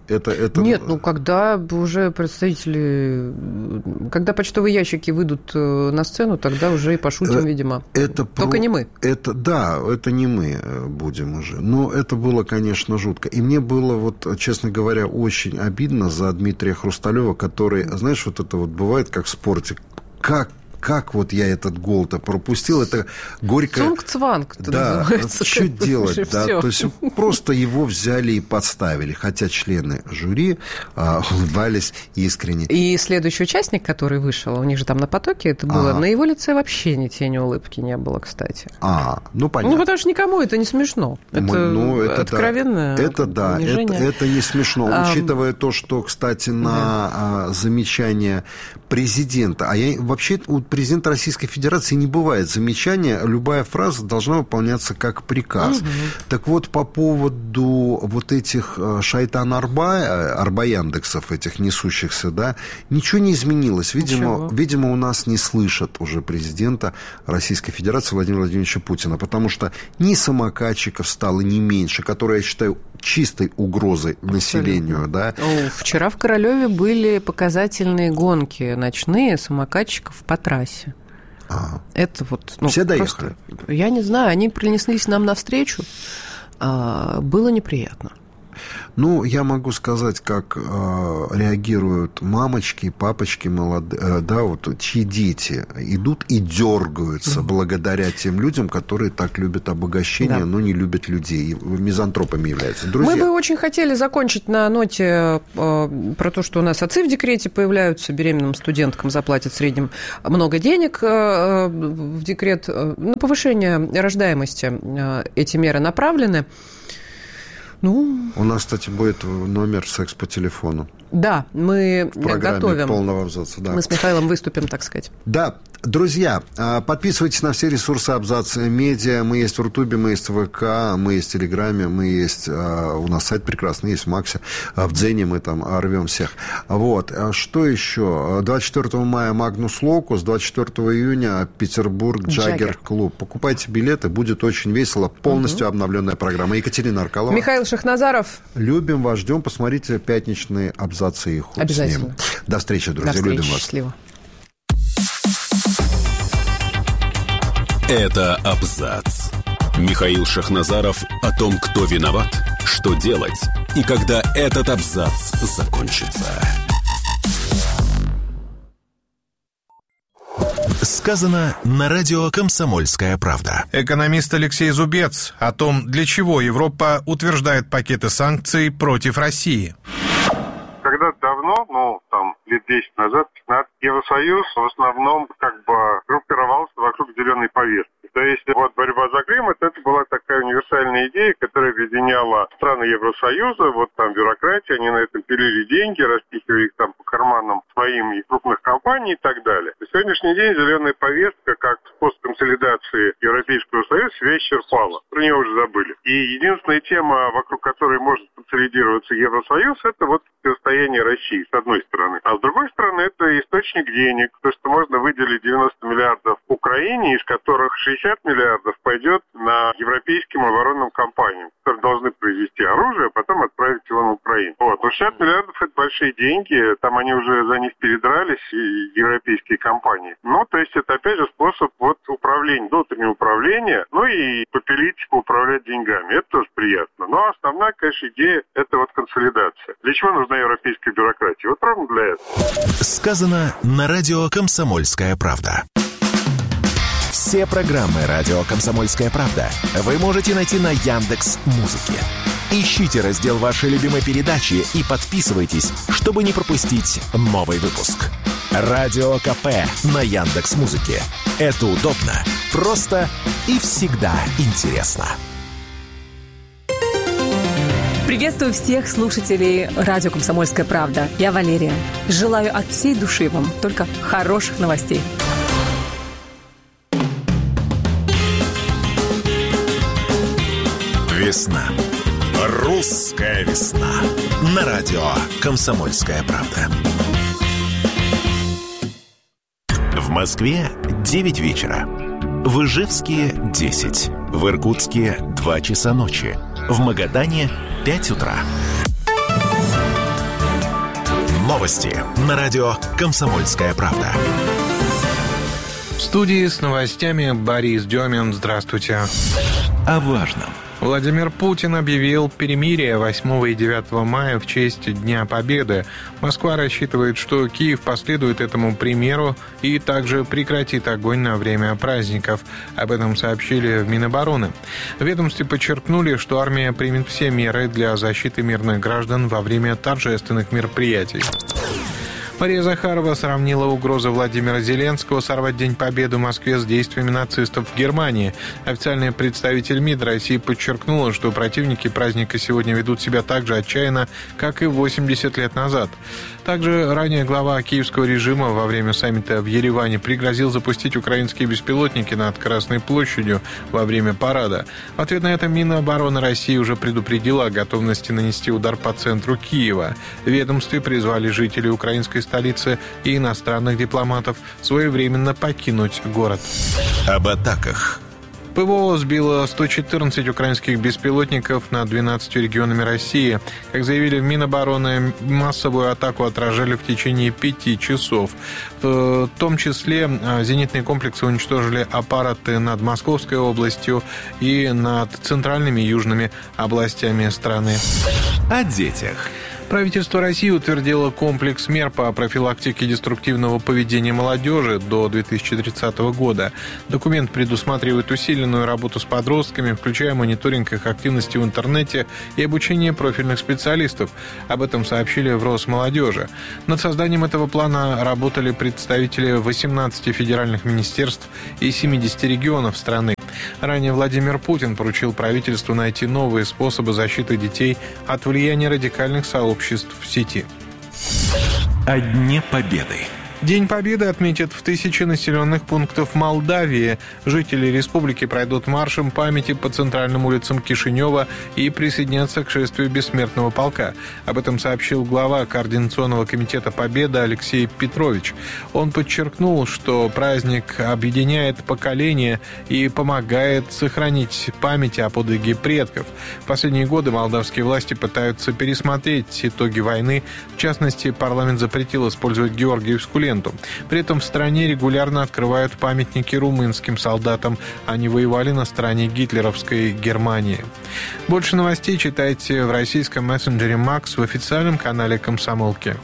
Это, это... Нет, ну когда уже представители, когда почтовые ящики выйдут на сцену, тогда уже и пошутим, э, видимо. Это Только про... не мы. Это, да, это не мы будем уже. Но это было, конечно, жутко. И мне было, вот, честно говоря, очень обидно за Дмитрия Хрусталева, который, знаешь, вот это вот бывает как в спорте. Как Как вот я этот гол-то пропустил, это горько... Цунг-цванг, да, называется. Что делать, да, Всё. то есть просто его взяли и подставили, хотя члены жюри а, улыбались искренне. И следующий участник, который вышел, у них же там на потоке это было, Ага. на его лице вообще ни тени улыбки не было, кстати. А, ну понятно. Ну, потому что никому это не смешно. Это, ну, это откровенное да. Это да, это, это не смешно. А, Учитывая то, что, кстати, на да. а, замечание президента, а я вообще у президента Российской Федерации не бывает замечания, любая фраза должна выполняться как приказ. Угу. Так вот, по поводу вот этих шайтан-арба, арба-яндексов, этих несущихся, да, ничего не изменилось. Видимо, видимо, у нас не слышат уже президента Российской Федерации Владимира Владимировича Путина, потому что ни самокатчиков стало не меньше, которые, я считаю, чистой угрозой населению. Да. О, вчера в Королеве были показательные гонки ночные самокатчиков по трассе. А. Это вот, ну, все доехали? Просто, я не знаю, они принеслись нам навстречу. А, было неприятно. Ну, я могу сказать, как э, реагируют мамочки, папочки молодые, э, да, вот, чьи дети идут и дергаются mm-hmm. благодаря тем людям, которые так любят обогащение, да. но не любят людей, и мизантропами являются. Друзья. Мы бы очень хотели закончить на ноте э, про то, что у нас отцы в декрете появляются, беременным студенткам заплатят в среднем много денег э, в декрет. На повышение рождаемости э, эти меры направлены. Ну... У нас, кстати, будет номер «Секс по телефону». Да, мы в программе готовим. Полного абзаца. Да. Мы с Михаилом выступим, так сказать. Да. Друзья, подписывайтесь на все ресурсы Абзац Медиа. Мы есть в Рутубе, мы есть в ВК, мы есть в Телеграме, мы есть... У нас сайт прекрасный, есть в Максе. В Дзене мы там рвем всех. Вот. Что еще? двадцать четвёртого мая Магнус Локус, двадцать четвёртого июня Петербург Джаггер Клуб. Покупайте билеты, будет очень весело. Полностью угу. обновленная программа. Екатерина Аркалова. Михаил Шахназаров. Любим вас, ждем. Посмотрите пятничные абзацы и худ. Обязательно. До встречи, друзья. До встречи. Любим вас. Счастливо. Это «Абзац». Михаил Шахназаров о том, кто виноват, что делать и когда этот абзац закончится. Сказано на радио «Комсомольская правда». Экономист Алексей Зубец о том, для чего Европа утверждает пакеты санкций против России. Когда-то давно, ну, там, лет десять назад, пятнадцать, Евросоюз в основном как бы группировался вокруг зеленой повестки. То есть вот борьба за климат, это была такая универсальная идея, которая объединяла страны Евросоюза, вот там бюрократия, они на этом пилили деньги, распихивали их там по карманам своим и крупных компаний и так далее. На сегодняшний день зеленая повестка, как способ консолидации Европейского Союза, себя исчерпала. Про нее уже забыли. И единственная тема, вокруг которой может консолидироваться Евросоюз, это вот противостояние России, с одной стороны. А с другой стороны, это источник денег, то, что можно выделить девяносто миллиардов Украине, из которых шестьдесят миллиардов пойдет на европейским оборонным компаниям, которые должны произвести оружие, а потом отправить его на Украину. Вот. Но шестьдесят миллиардов – это большие деньги, там они уже за них передрались, и европейские компании. Ну, то есть это, опять же, способ вот управления, внутреннего управления, ну и попилить, поуправлять деньгами. Это тоже приятно. Но основная, конечно, идея – это вот консолидация. Для чего нужна европейская бюрократия? Вот ровно для этого. Сказано на радио «Комсомольская правда». Все программы радио «Комсомольская правда» вы можете найти на Яндекс.Музыке. Ищите раздел вашей любимой передачи и подписывайтесь, чтобы не пропустить новый выпуск. Радио КП на Яндекс.Музыке. Это удобно, просто и всегда интересно. Приветствую всех слушателей радио «Комсомольская правда». Я Валерия. Желаю от всей души вам только хороших новостей. Весна. Русская весна. На радио «Комсомольская правда». В Москве девять вечера. В Ижевске десять. В Иркутске два часа ночи. В Магадане пять утра. Новости на радио «Комсомольская правда». В студии с новостями Борис Демин. Здравствуйте. О важном. Владимир Путин объявил перемирие восьмого и девятого мая в честь Дня Победы. Москва рассчитывает, что Киев последует этому примеру и также прекратит огонь на время праздников. Об этом сообщили в Минобороны. В ведомстве подчеркнули, что армия примет все меры для защиты мирных граждан во время торжественных мероприятий. Мария Захарова сравнила угрозу Владимира Зеленского сорвать День Победы в Москве с действиями нацистов в Германии. Официальный представитель МИД России подчеркнула, что противники праздника сегодня ведут себя так же отчаянно, как и восемьдесят лет назад. Также ранее глава киевского режима во время саммита в Ереване пригрозил запустить украинские беспилотники над Красной площадью во время парада. В ответ на это Минобороны России уже предупредила о готовности нанести удар по центру Киева. В ведомстве призвали жителей украинской столицы и иностранных дипломатов своевременно покинуть город. Об атаках. ПВО сбило сто четырнадцать украинских беспилотников над двенадцатью регионами России. Как заявили в Минобороны, массовую атаку отражали в течение пяти часов. В том числе зенитные комплексы уничтожили аппараты над Московской областью и над центральными и южными областями страны. О детях. Правительство России утвердило комплекс мер по профилактике деструктивного поведения молодежи до две тысячи тридцатого года. Документ предусматривает усиленную работу с подростками, включая мониторинг их активности в интернете и обучение профильных специалистов. Об этом сообщили в Росмолодежи. Над созданием этого плана работали представители восемнадцати федеральных министерств и семидесяти регионов страны. Ранее Владимир Путин поручил правительству найти новые способы защиты детей от влияния радикальных сообществ в сети. О Дне Победы. День Победы отметят в тысячи населенных пунктов Молдавии. Жители республики пройдут маршем памяти по центральным улицам Кишинева и присоединятся к шествию Бессмертного полка. Об этом сообщил глава Координационного комитета Победы Алексей Петрович. Он подчеркнул, что праздник объединяет поколения и помогает сохранить память о подвиге предков. В последние годы молдавские власти пытаются пересмотреть итоги войны. В частности, парламент запретил использовать георгиевскую ленту. При этом в стране регулярно открывают памятники румынским солдатам. Они воевали на стороне гитлеровской Германии. Больше новостей читайте в российском мессенджере Макс в официальном канале «Комсомолки».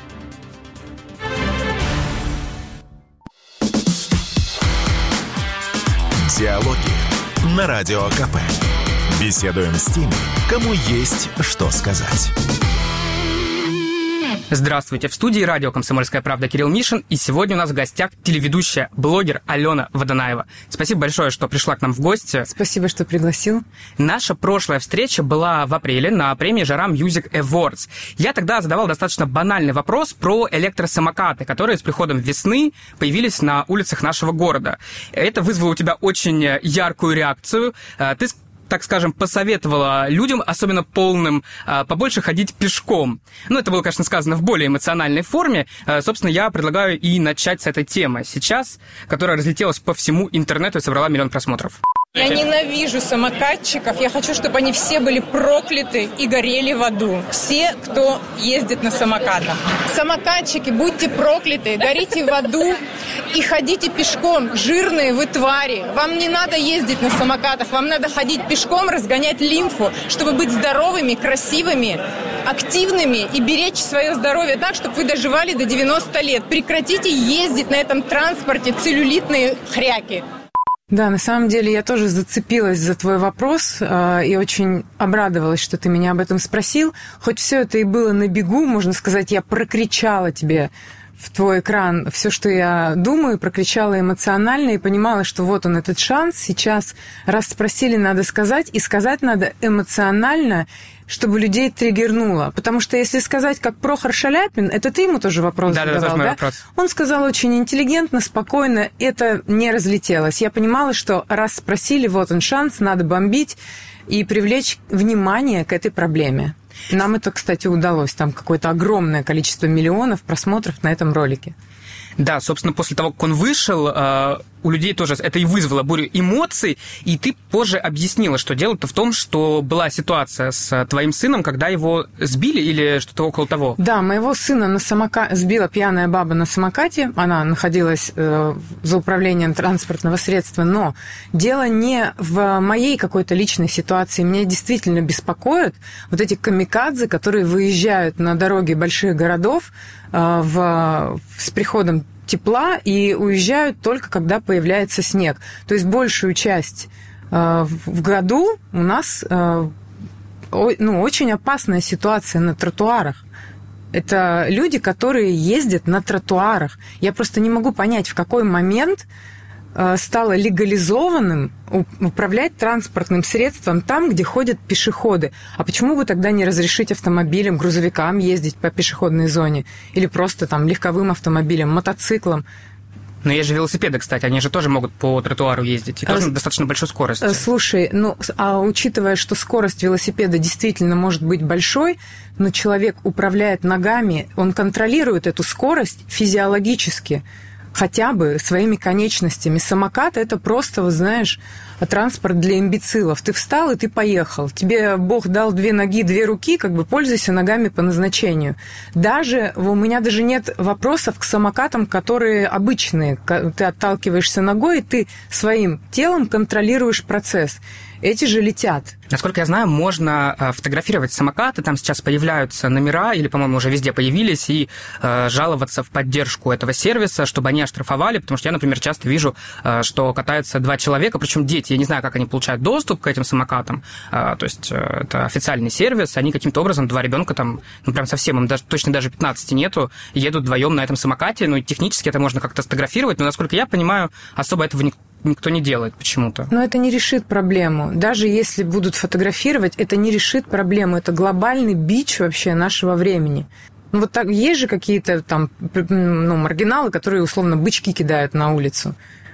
Диалоги на Радио КП. Беседуем с теми, кому есть что сказать. Здравствуйте, в студии радио «Комсомольская правда» Кирилл Мишин, и сегодня у нас в гостях телеведущая, блогер Алена Водонаева. Спасибо большое, что пришла к нам в гости. Спасибо, что пригласил. Наша прошлая встреча была в апреле на премии «Жара Music Awards». Я тогда задавал достаточно банальный вопрос про электросамокаты, которые с приходом весны появились на улицах нашего города. Это вызвало у тебя очень яркую реакцию. Ты, так скажем, посоветовала людям, особенно полным, побольше ходить пешком. Ну, это было, конечно, сказано в более эмоциональной форме. Собственно, я предлагаю и начать с этой темы сейчас, которая разлетелась по всему интернету и собрала миллион просмотров. Я ненавижу самокатчиков. Я хочу, чтобы они все были прокляты и горели в аду. Все, кто ездит на самокатах. Самокатчики, будьте прокляты, горите в аду и ходите пешком. Жирные вы твари. Вам не надо ездить на самокатах. Вам надо ходить пешком, разгонять лимфу, чтобы быть здоровыми, красивыми, активными и беречь свое здоровье так, чтобы вы доживали до девяноста лет. Прекратите ездить на этом транспорте, целлюлитные хряки. Да, на самом деле я тоже зацепилась за твой вопрос э, и очень обрадовалась, что ты меня об этом спросил. Хоть все это и было на бегу, можно сказать, я прокричала тебе в твой экран все, что я думаю, прокричала эмоционально и понимала, что вот он, этот шанс. Сейчас, раз спросили, надо сказать, и сказать надо эмоционально, чтобы людей триггернуло. Потому что если сказать, как Прохор Шаляпин, это ты ему тоже вопрос да, задавал, да? да? Вопрос. Он сказал очень интеллигентно, спокойно, это не разлетелось. Я понимала, что раз спросили, вот он шанс, надо бомбить и привлечь внимание к этой проблеме. Нам это, кстати, удалось. Там какое-то огромное количество миллионов просмотров на этом ролике. Да, собственно, после того, как он вышел, у людей тоже это и вызвало бурю эмоций, и ты позже объяснила, что дело-то в том, что была ситуация с твоим сыном, когда его сбили или что-то около того. Да, моего сына на самока... сбила пьяная баба на самокате, она находилась э, за управлением транспортного средства, но дело не в моей какой-то личной ситуации. Меня действительно беспокоят вот эти камикадзе, которые выезжают на дороги больших городов э, в... с приходом тепла и уезжают только когда появляется снег. То есть большую часть э, в году у нас э, о, ну, очень опасная ситуация на тротуарах. Это люди, которые ездят на тротуарах. Я просто не могу понять, в какой момент стало легализованным управлять транспортным средством там, где ходят пешеходы. А почему бы тогда не разрешить автомобилям, грузовикам ездить по пешеходной зоне? Или просто там легковым автомобилям, мотоциклам? Но есть же велосипеды, кстати, они же тоже могут по тротуару ездить, и тоже а, на достаточно большой скорости. Слушай, ну, а учитывая, что скорость велосипеда действительно может быть большой, но человек управляет ногами, он контролирует эту скорость физиологически, хотя бы своими конечностями. Самокат – это просто, вы знаешь, транспорт для имбецилов. Ты встал, и ты поехал. Тебе Бог дал две ноги, две руки, как бы пользуйся ногами по назначению. Даже, у меня даже нет вопросов к самокатам, которые обычные. Ты отталкиваешься ногой, и ты своим телом контролируешь процесс. Эти же летят. Насколько я знаю, можно фотографировать самокаты, там сейчас появляются номера, или, по-моему, уже везде появились, и э, жаловаться в поддержку этого сервиса, чтобы они оштрафовали, потому что я, например, часто вижу, э, что катаются два человека, причем дети, я не знаю, как они получают доступ к этим самокатам, э, то есть э, это официальный сервис, они каким-то образом, два ребенка там, ну, прям совсем, им даже, точно даже пятнадцати нету, едут вдвоем на этом самокате, ну, и технически это можно как-то сфотографировать, но, насколько я понимаю, особо этого никто никто не делает почему-то. Но это не решит проблему. Даже если будут фотографировать, это не решит проблему. Это глобальный бич вообще нашего времени. Ну, вот так есть же какие-то там, ну, маргиналы, которые условно бычки кидают на улицу.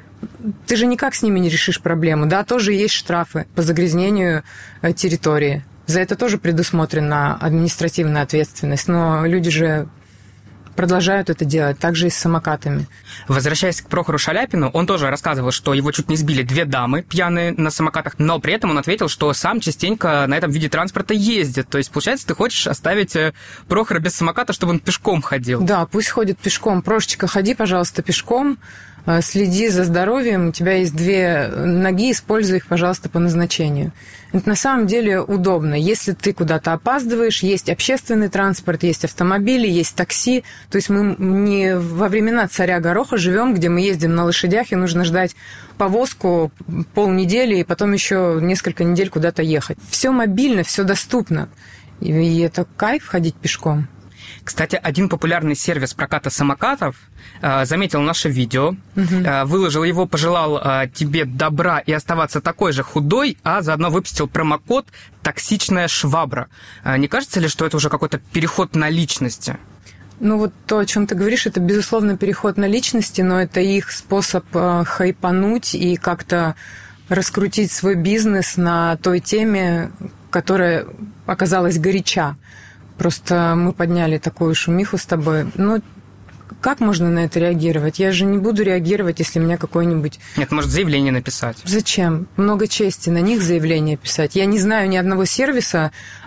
Ты же никак с ними не решишь проблему. Да, тоже есть штрафы по загрязнению территории. За это тоже предусмотрена административная ответственность. Но люди же продолжают это делать, также и с самокатами. Возвращаясь к Прохору Шаляпину, он тоже рассказывал, что его чуть не сбили две дамы пьяные на самокатах, но при этом он ответил, что сам частенько на этом виде транспорта ездит. То есть, получается, ты хочешь оставить Прохора без самоката, чтобы он пешком ходил? Да, пусть ходит пешком. Прошечка, ходи, пожалуйста, пешком. Следи за здоровьем, у тебя есть две ноги, используй их, пожалуйста, по назначению. Это на самом деле удобно. Если ты куда-то опаздываешь, есть общественный транспорт, есть автомобили, есть такси. То есть мы не во времена царя Гороха живем, где мы ездим на лошадях, и нужно ждать повозку полнедели, и потом еще несколько недель куда-то ехать. Все мобильно, все доступно. И это кайф ходить пешком. Кстати, один популярный сервис проката самокатов э, заметил наше видео, угу. э, выложил его, пожелал э, тебе добра и оставаться такой же худой, а заодно выпустил промокод «Токсичная швабра». Э, не кажется ли, что это уже какой-то переход на личности? Ну вот то, о чем ты говоришь, это, безусловно, переход на личности, но это их способ э, хайпануть и как-то раскрутить свой бизнес на той теме, которая оказалась горяча. Просто мы подняли такую шумиху с тобой. Ну, как можно на это реагировать? Я же не буду реагировать, если меня какой-нибудь... Нет, может, заявление написать. Зачем? Много чести на них заявление писать. Я не знаю ни одного сервиса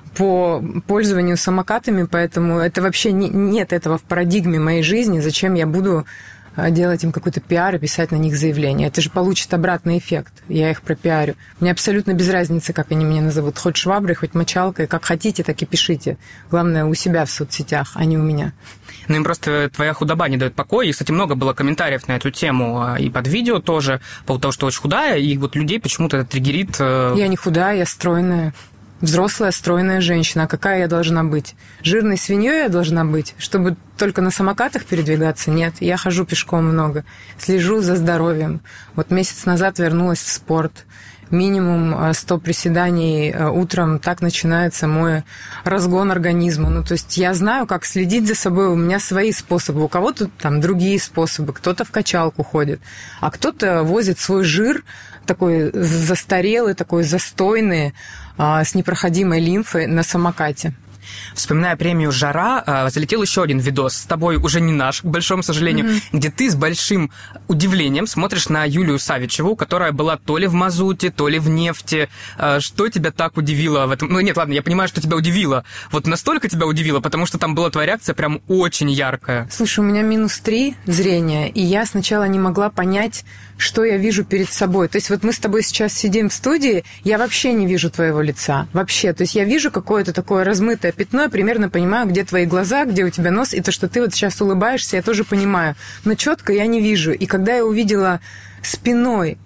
по пользованию самокатами, поэтому это вообще не, нет этого в парадигме моей жизни. Зачем я буду делать им какой-то пиар и писать на них заявление? Это же получит обратный эффект. Я их пропиарю. Мне абсолютно без разницы, как они меня назовут. Хоть шваброй, хоть мочалкой. Как хотите, так и пишите. Главное, у себя в соцсетях, а не у меня. Ну, им просто твоя худоба не дает покоя. И, кстати, много было комментариев на эту тему и под видео тоже, по поводу того, что очень худая, и вот людей почему-то это триггерит. Я не худая, я стройная. Взрослая, стройная женщина. А какая я должна быть? Жирной свиньей я должна быть? Чтобы только на самокатах передвигаться? Нет, я хожу пешком много. Слежу за здоровьем. Вот месяц назад вернулась в спорт. Минимум сто приседаний утром. Так начинается мой разгон организма. Ну, то есть я знаю, как следить за собой. У меня свои способы. У кого-то там другие способы. Кто-то в качалку ходит. А кто-то возит свой жир такой застарелый, такой застойный, с непроходимой лимфой на самокате. Вспоминая премию «Жара», залетел еще один видос с тобой, уже не наш, к большому сожалению, mm-hmm. где ты с большим удивлением смотришь на Юлию Савичеву, которая была то ли в мазуте, то ли в нефти. Что тебя так удивило в этом? Ну, нет, ладно, я понимаю, что тебя удивило. Вот настолько тебя удивило, потому что там была твоя реакция прям очень яркая. Слушай, у меня минус три зрения, и я сначала не могла понять, что я вижу перед собой. То есть вот мы с тобой сейчас сидим в студии, я вообще не вижу твоего лица. Вообще. То есть я вижу какое-то такое размытое пятно, я примерно понимаю, где твои глаза, где у тебя нос, и то, что ты вот сейчас улыбаешься, я тоже понимаю. Но четко я не вижу. И когда я увидела спиной...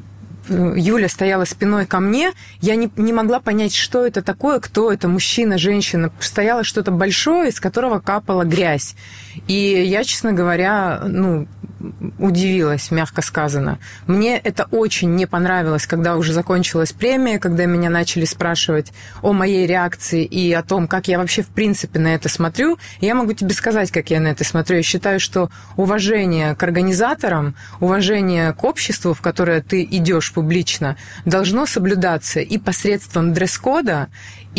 Юля стояла спиной ко мне, я не, не могла понять, что это такое, кто это, мужчина, женщина. Стояло что-то большое, из которого капала грязь. И я, честно говоря, ну, удивилась, мягко сказано. Мне это очень не понравилось, когда уже закончилась премия, когда меня начали спрашивать о моей реакции и о том, как я вообще в принципе на это смотрю. Я могу тебе сказать, как я на это смотрю. Я считаю, что уважение к организаторам, уважение к обществу, в которое ты идешь публично, должно соблюдаться и посредством дресс-кода,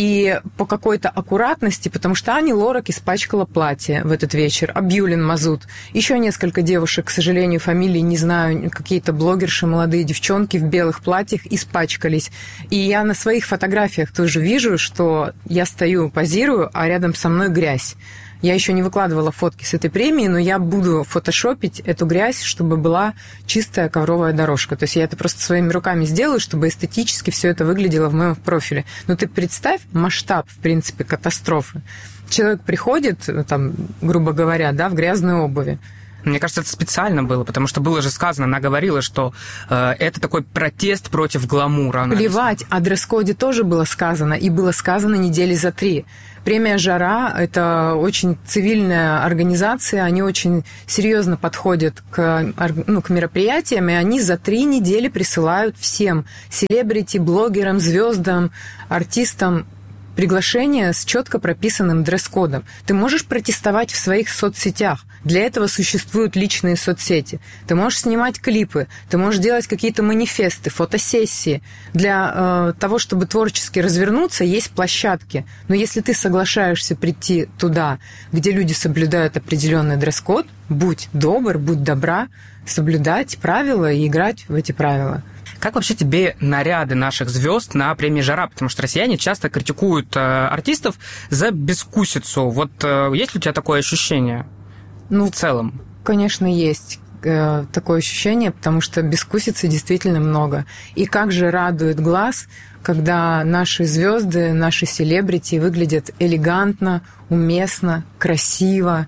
и по какой-то аккуратности, потому что Ани Лорак испачкала платье в этот вечер, а Бьюлин мазут. Еще несколько девушек, к сожалению, фамилии не знаю, какие-то блогерши, молодые девчонки в белых платьях испачкались. И я на своих фотографиях тоже вижу, что я стою, позирую, а рядом со мной грязь. Я еще не выкладывала фотки с этой премии, но я буду фотошопить эту грязь, чтобы была чистая ковровая дорожка. То есть я это просто своими руками сделаю, чтобы эстетически все это выглядело в моем профиле. Но ты представь масштаб, в принципе, катастрофы. Человек приходит, там, грубо говоря, да, в грязной обуви. Мне кажется, это специально было, потому что было же сказано, она говорила, что э, это такой протест против гламура. Плевать, о дресс-коде тоже было сказано, и было сказано недели за три. Премия «Жара» — это очень цивильная организация, они очень серьезно подходят к, ну, к мероприятиям, и они за три недели присылают всем селебрити, блогерам, звездам, артистам приглашение с четко прописанным дресс-кодом. Ты можешь протестовать в своих соцсетях. Для этого существуют личные соцсети. Ты можешь снимать клипы, ты можешь делать какие-то манифесты, фотосессии. Для э, того, чтобы творчески развернуться, есть площадки. Но если ты соглашаешься прийти туда, где люди соблюдают определенный дресс-код, будь добр, будь добра, соблюдать правила и играть в эти правила. Как вообще тебе наряды наших звезд на премии «Жара»? Потому что россияне часто критикуют э, артистов за безвкусицу. Вот э, есть ли у тебя такое ощущение ну, в целом? Конечно, есть э, такое ощущение, потому что безвкусицы действительно много. И как же радует глаз, когда наши звезды, наши селебрити выглядят элегантно, уместно, красиво.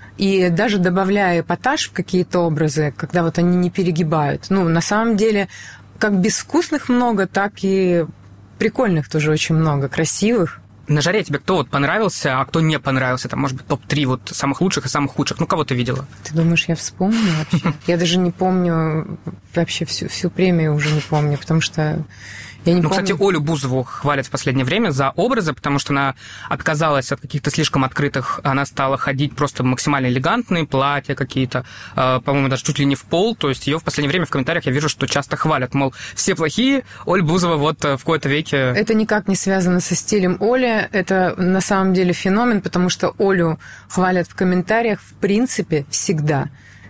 И даже добавляя эпатаж в какие-то образы, когда вот они не перегибают. Ну, на самом деле, как безвкусных много, так и прикольных тоже очень много, красивых. На «Жаре» тебе кто вот понравился, а кто не понравился? Там, может быть, топ три вот самых лучших и самых худших. Ну, кого ты видела? Ты думаешь, я вспомню вообще? Я даже не помню, вообще всю, всю премию уже не помню, потому что... Я не ну, помню. Кстати, Олю Бузову хвалят в последнее время за образы, потому что она отказалась от каких-то слишком открытых, она стала ходить просто максимально элегантные платья какие-то, по-моему, даже чуть ли не в пол, то есть ее в последнее время в комментариях я вижу, что часто хвалят, мол, все плохие, Оля Бузова вот в какой-то веке... Это никак не связано со стилем Оли, это на самом деле феномен, потому что Олю хвалят в комментариях в принципе всегда.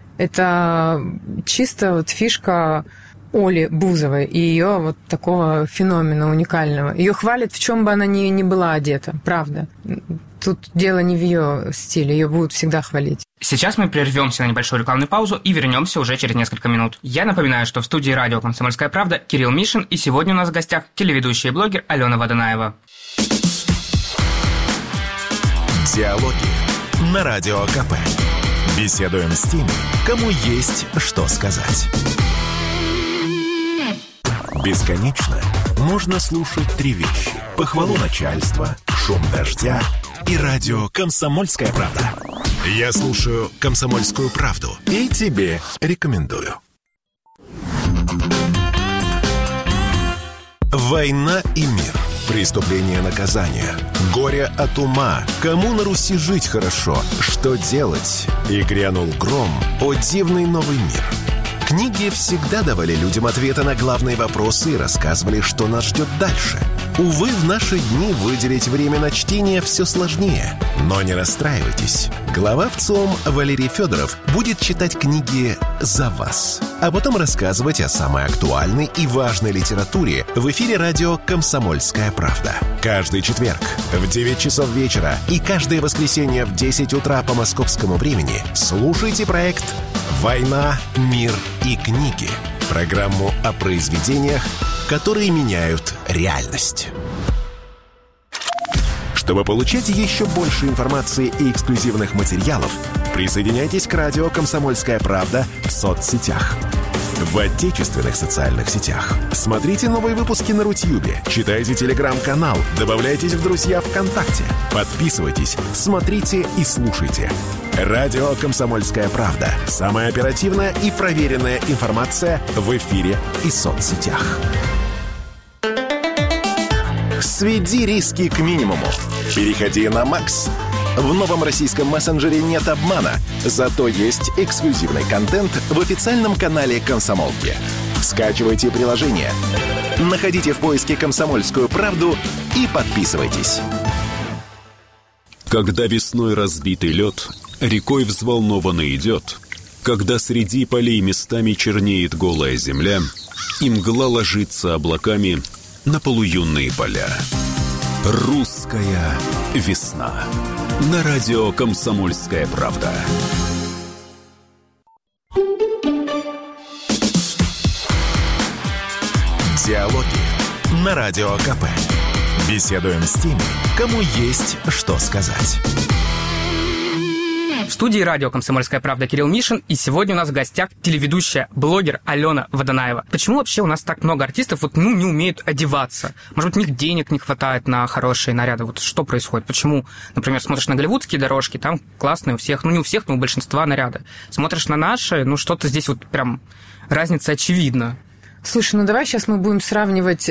Это чисто вот фишка Оли Бузовой и ее вот такого феномена уникального. Ее хвалят, в чем бы она ни, ни была одета, правда. Тут дело не в ее стиле, ее будут всегда хвалить. Сейчас мы прервемся на небольшую рекламную паузу и вернемся уже через несколько минут. Я напоминаю, что в студии радио «Комсомольская правда» Кирилл Мишин, и сегодня у нас в гостях телеведущий и блогер Алена Водонаева. Диалоги на Радио КП. Беседуем с теми, кому есть что сказать. Бесконечно можно слушать три вещи: похвалу начальства, шум дождя и радио «Комсомольская правда». Я слушаю «Комсомольскую правду» и тебе рекомендую. Война и мир. Преступление, наказание. Горе от ума. Кому на Руси жить хорошо? Что делать? И грянул гром. О дивный новый мир. Книги всегда давали людям ответы на главные вопросы и рассказывали, что нас ждет дальше. Увы, в наши дни выделить время на чтение все сложнее. Но не расстраивайтесь. Глава ВЦИОМ Валерий Федоров будет читать книги за вас, а потом рассказывать о самой актуальной и важной литературе в эфире радио «Комсомольская правда». Каждый четверг в девять часов вечера и каждое воскресенье в десять утра по московскому времени слушайте проект «Война, мир и книги». Программу о произведениях, которые меняют реальность. Чтобы получать еще больше информации и эксклюзивных материалов, присоединяйтесь к радио «Комсомольская правда» в соцсетях. В отечественных социальных сетях. Смотрите новые выпуски на Рутьюбе, читайте телеграм-канал, добавляйтесь в друзья ВКонтакте, подписывайтесь, смотрите и слушайте. Радио «Комсомольская правда». Самая оперативная и проверенная информация в эфире и соцсетях. Сведи риски к минимуму. Переходи на Макс. В новом российском мессенджере нет обмана, зато есть эксклюзивный контент в официальном канале «Комсомолки». Скачивайте приложение, находите в поиске «Комсомольскую правду» и подписывайтесь. Когда весной разбитый лед рекой взволнованно идет, когда среди полей местами чернеет голая земля, и мгла ложится облаками на полуюнные поля. Русская весна. На радио «Комсомольская правда». Диалоги на Радио КП. Беседуем с теми, кому есть что сказать. В студии радио «Комсомольская правда» Кирилл Мишин, и сегодня у нас в гостях телеведущая, блогер Алена Водонаева. Почему вообще у нас так много артистов вот, ну, не умеют одеваться? Может быть, у них денег не хватает на хорошие наряды? Вот что происходит? Почему, например, смотришь на голливудские дорожки, там классные у всех, ну, не у всех, но у большинства наряды. Смотришь на наши, ну, что-то здесь вот прям разница очевидна. Слушай, ну давай сейчас мы будем сравнивать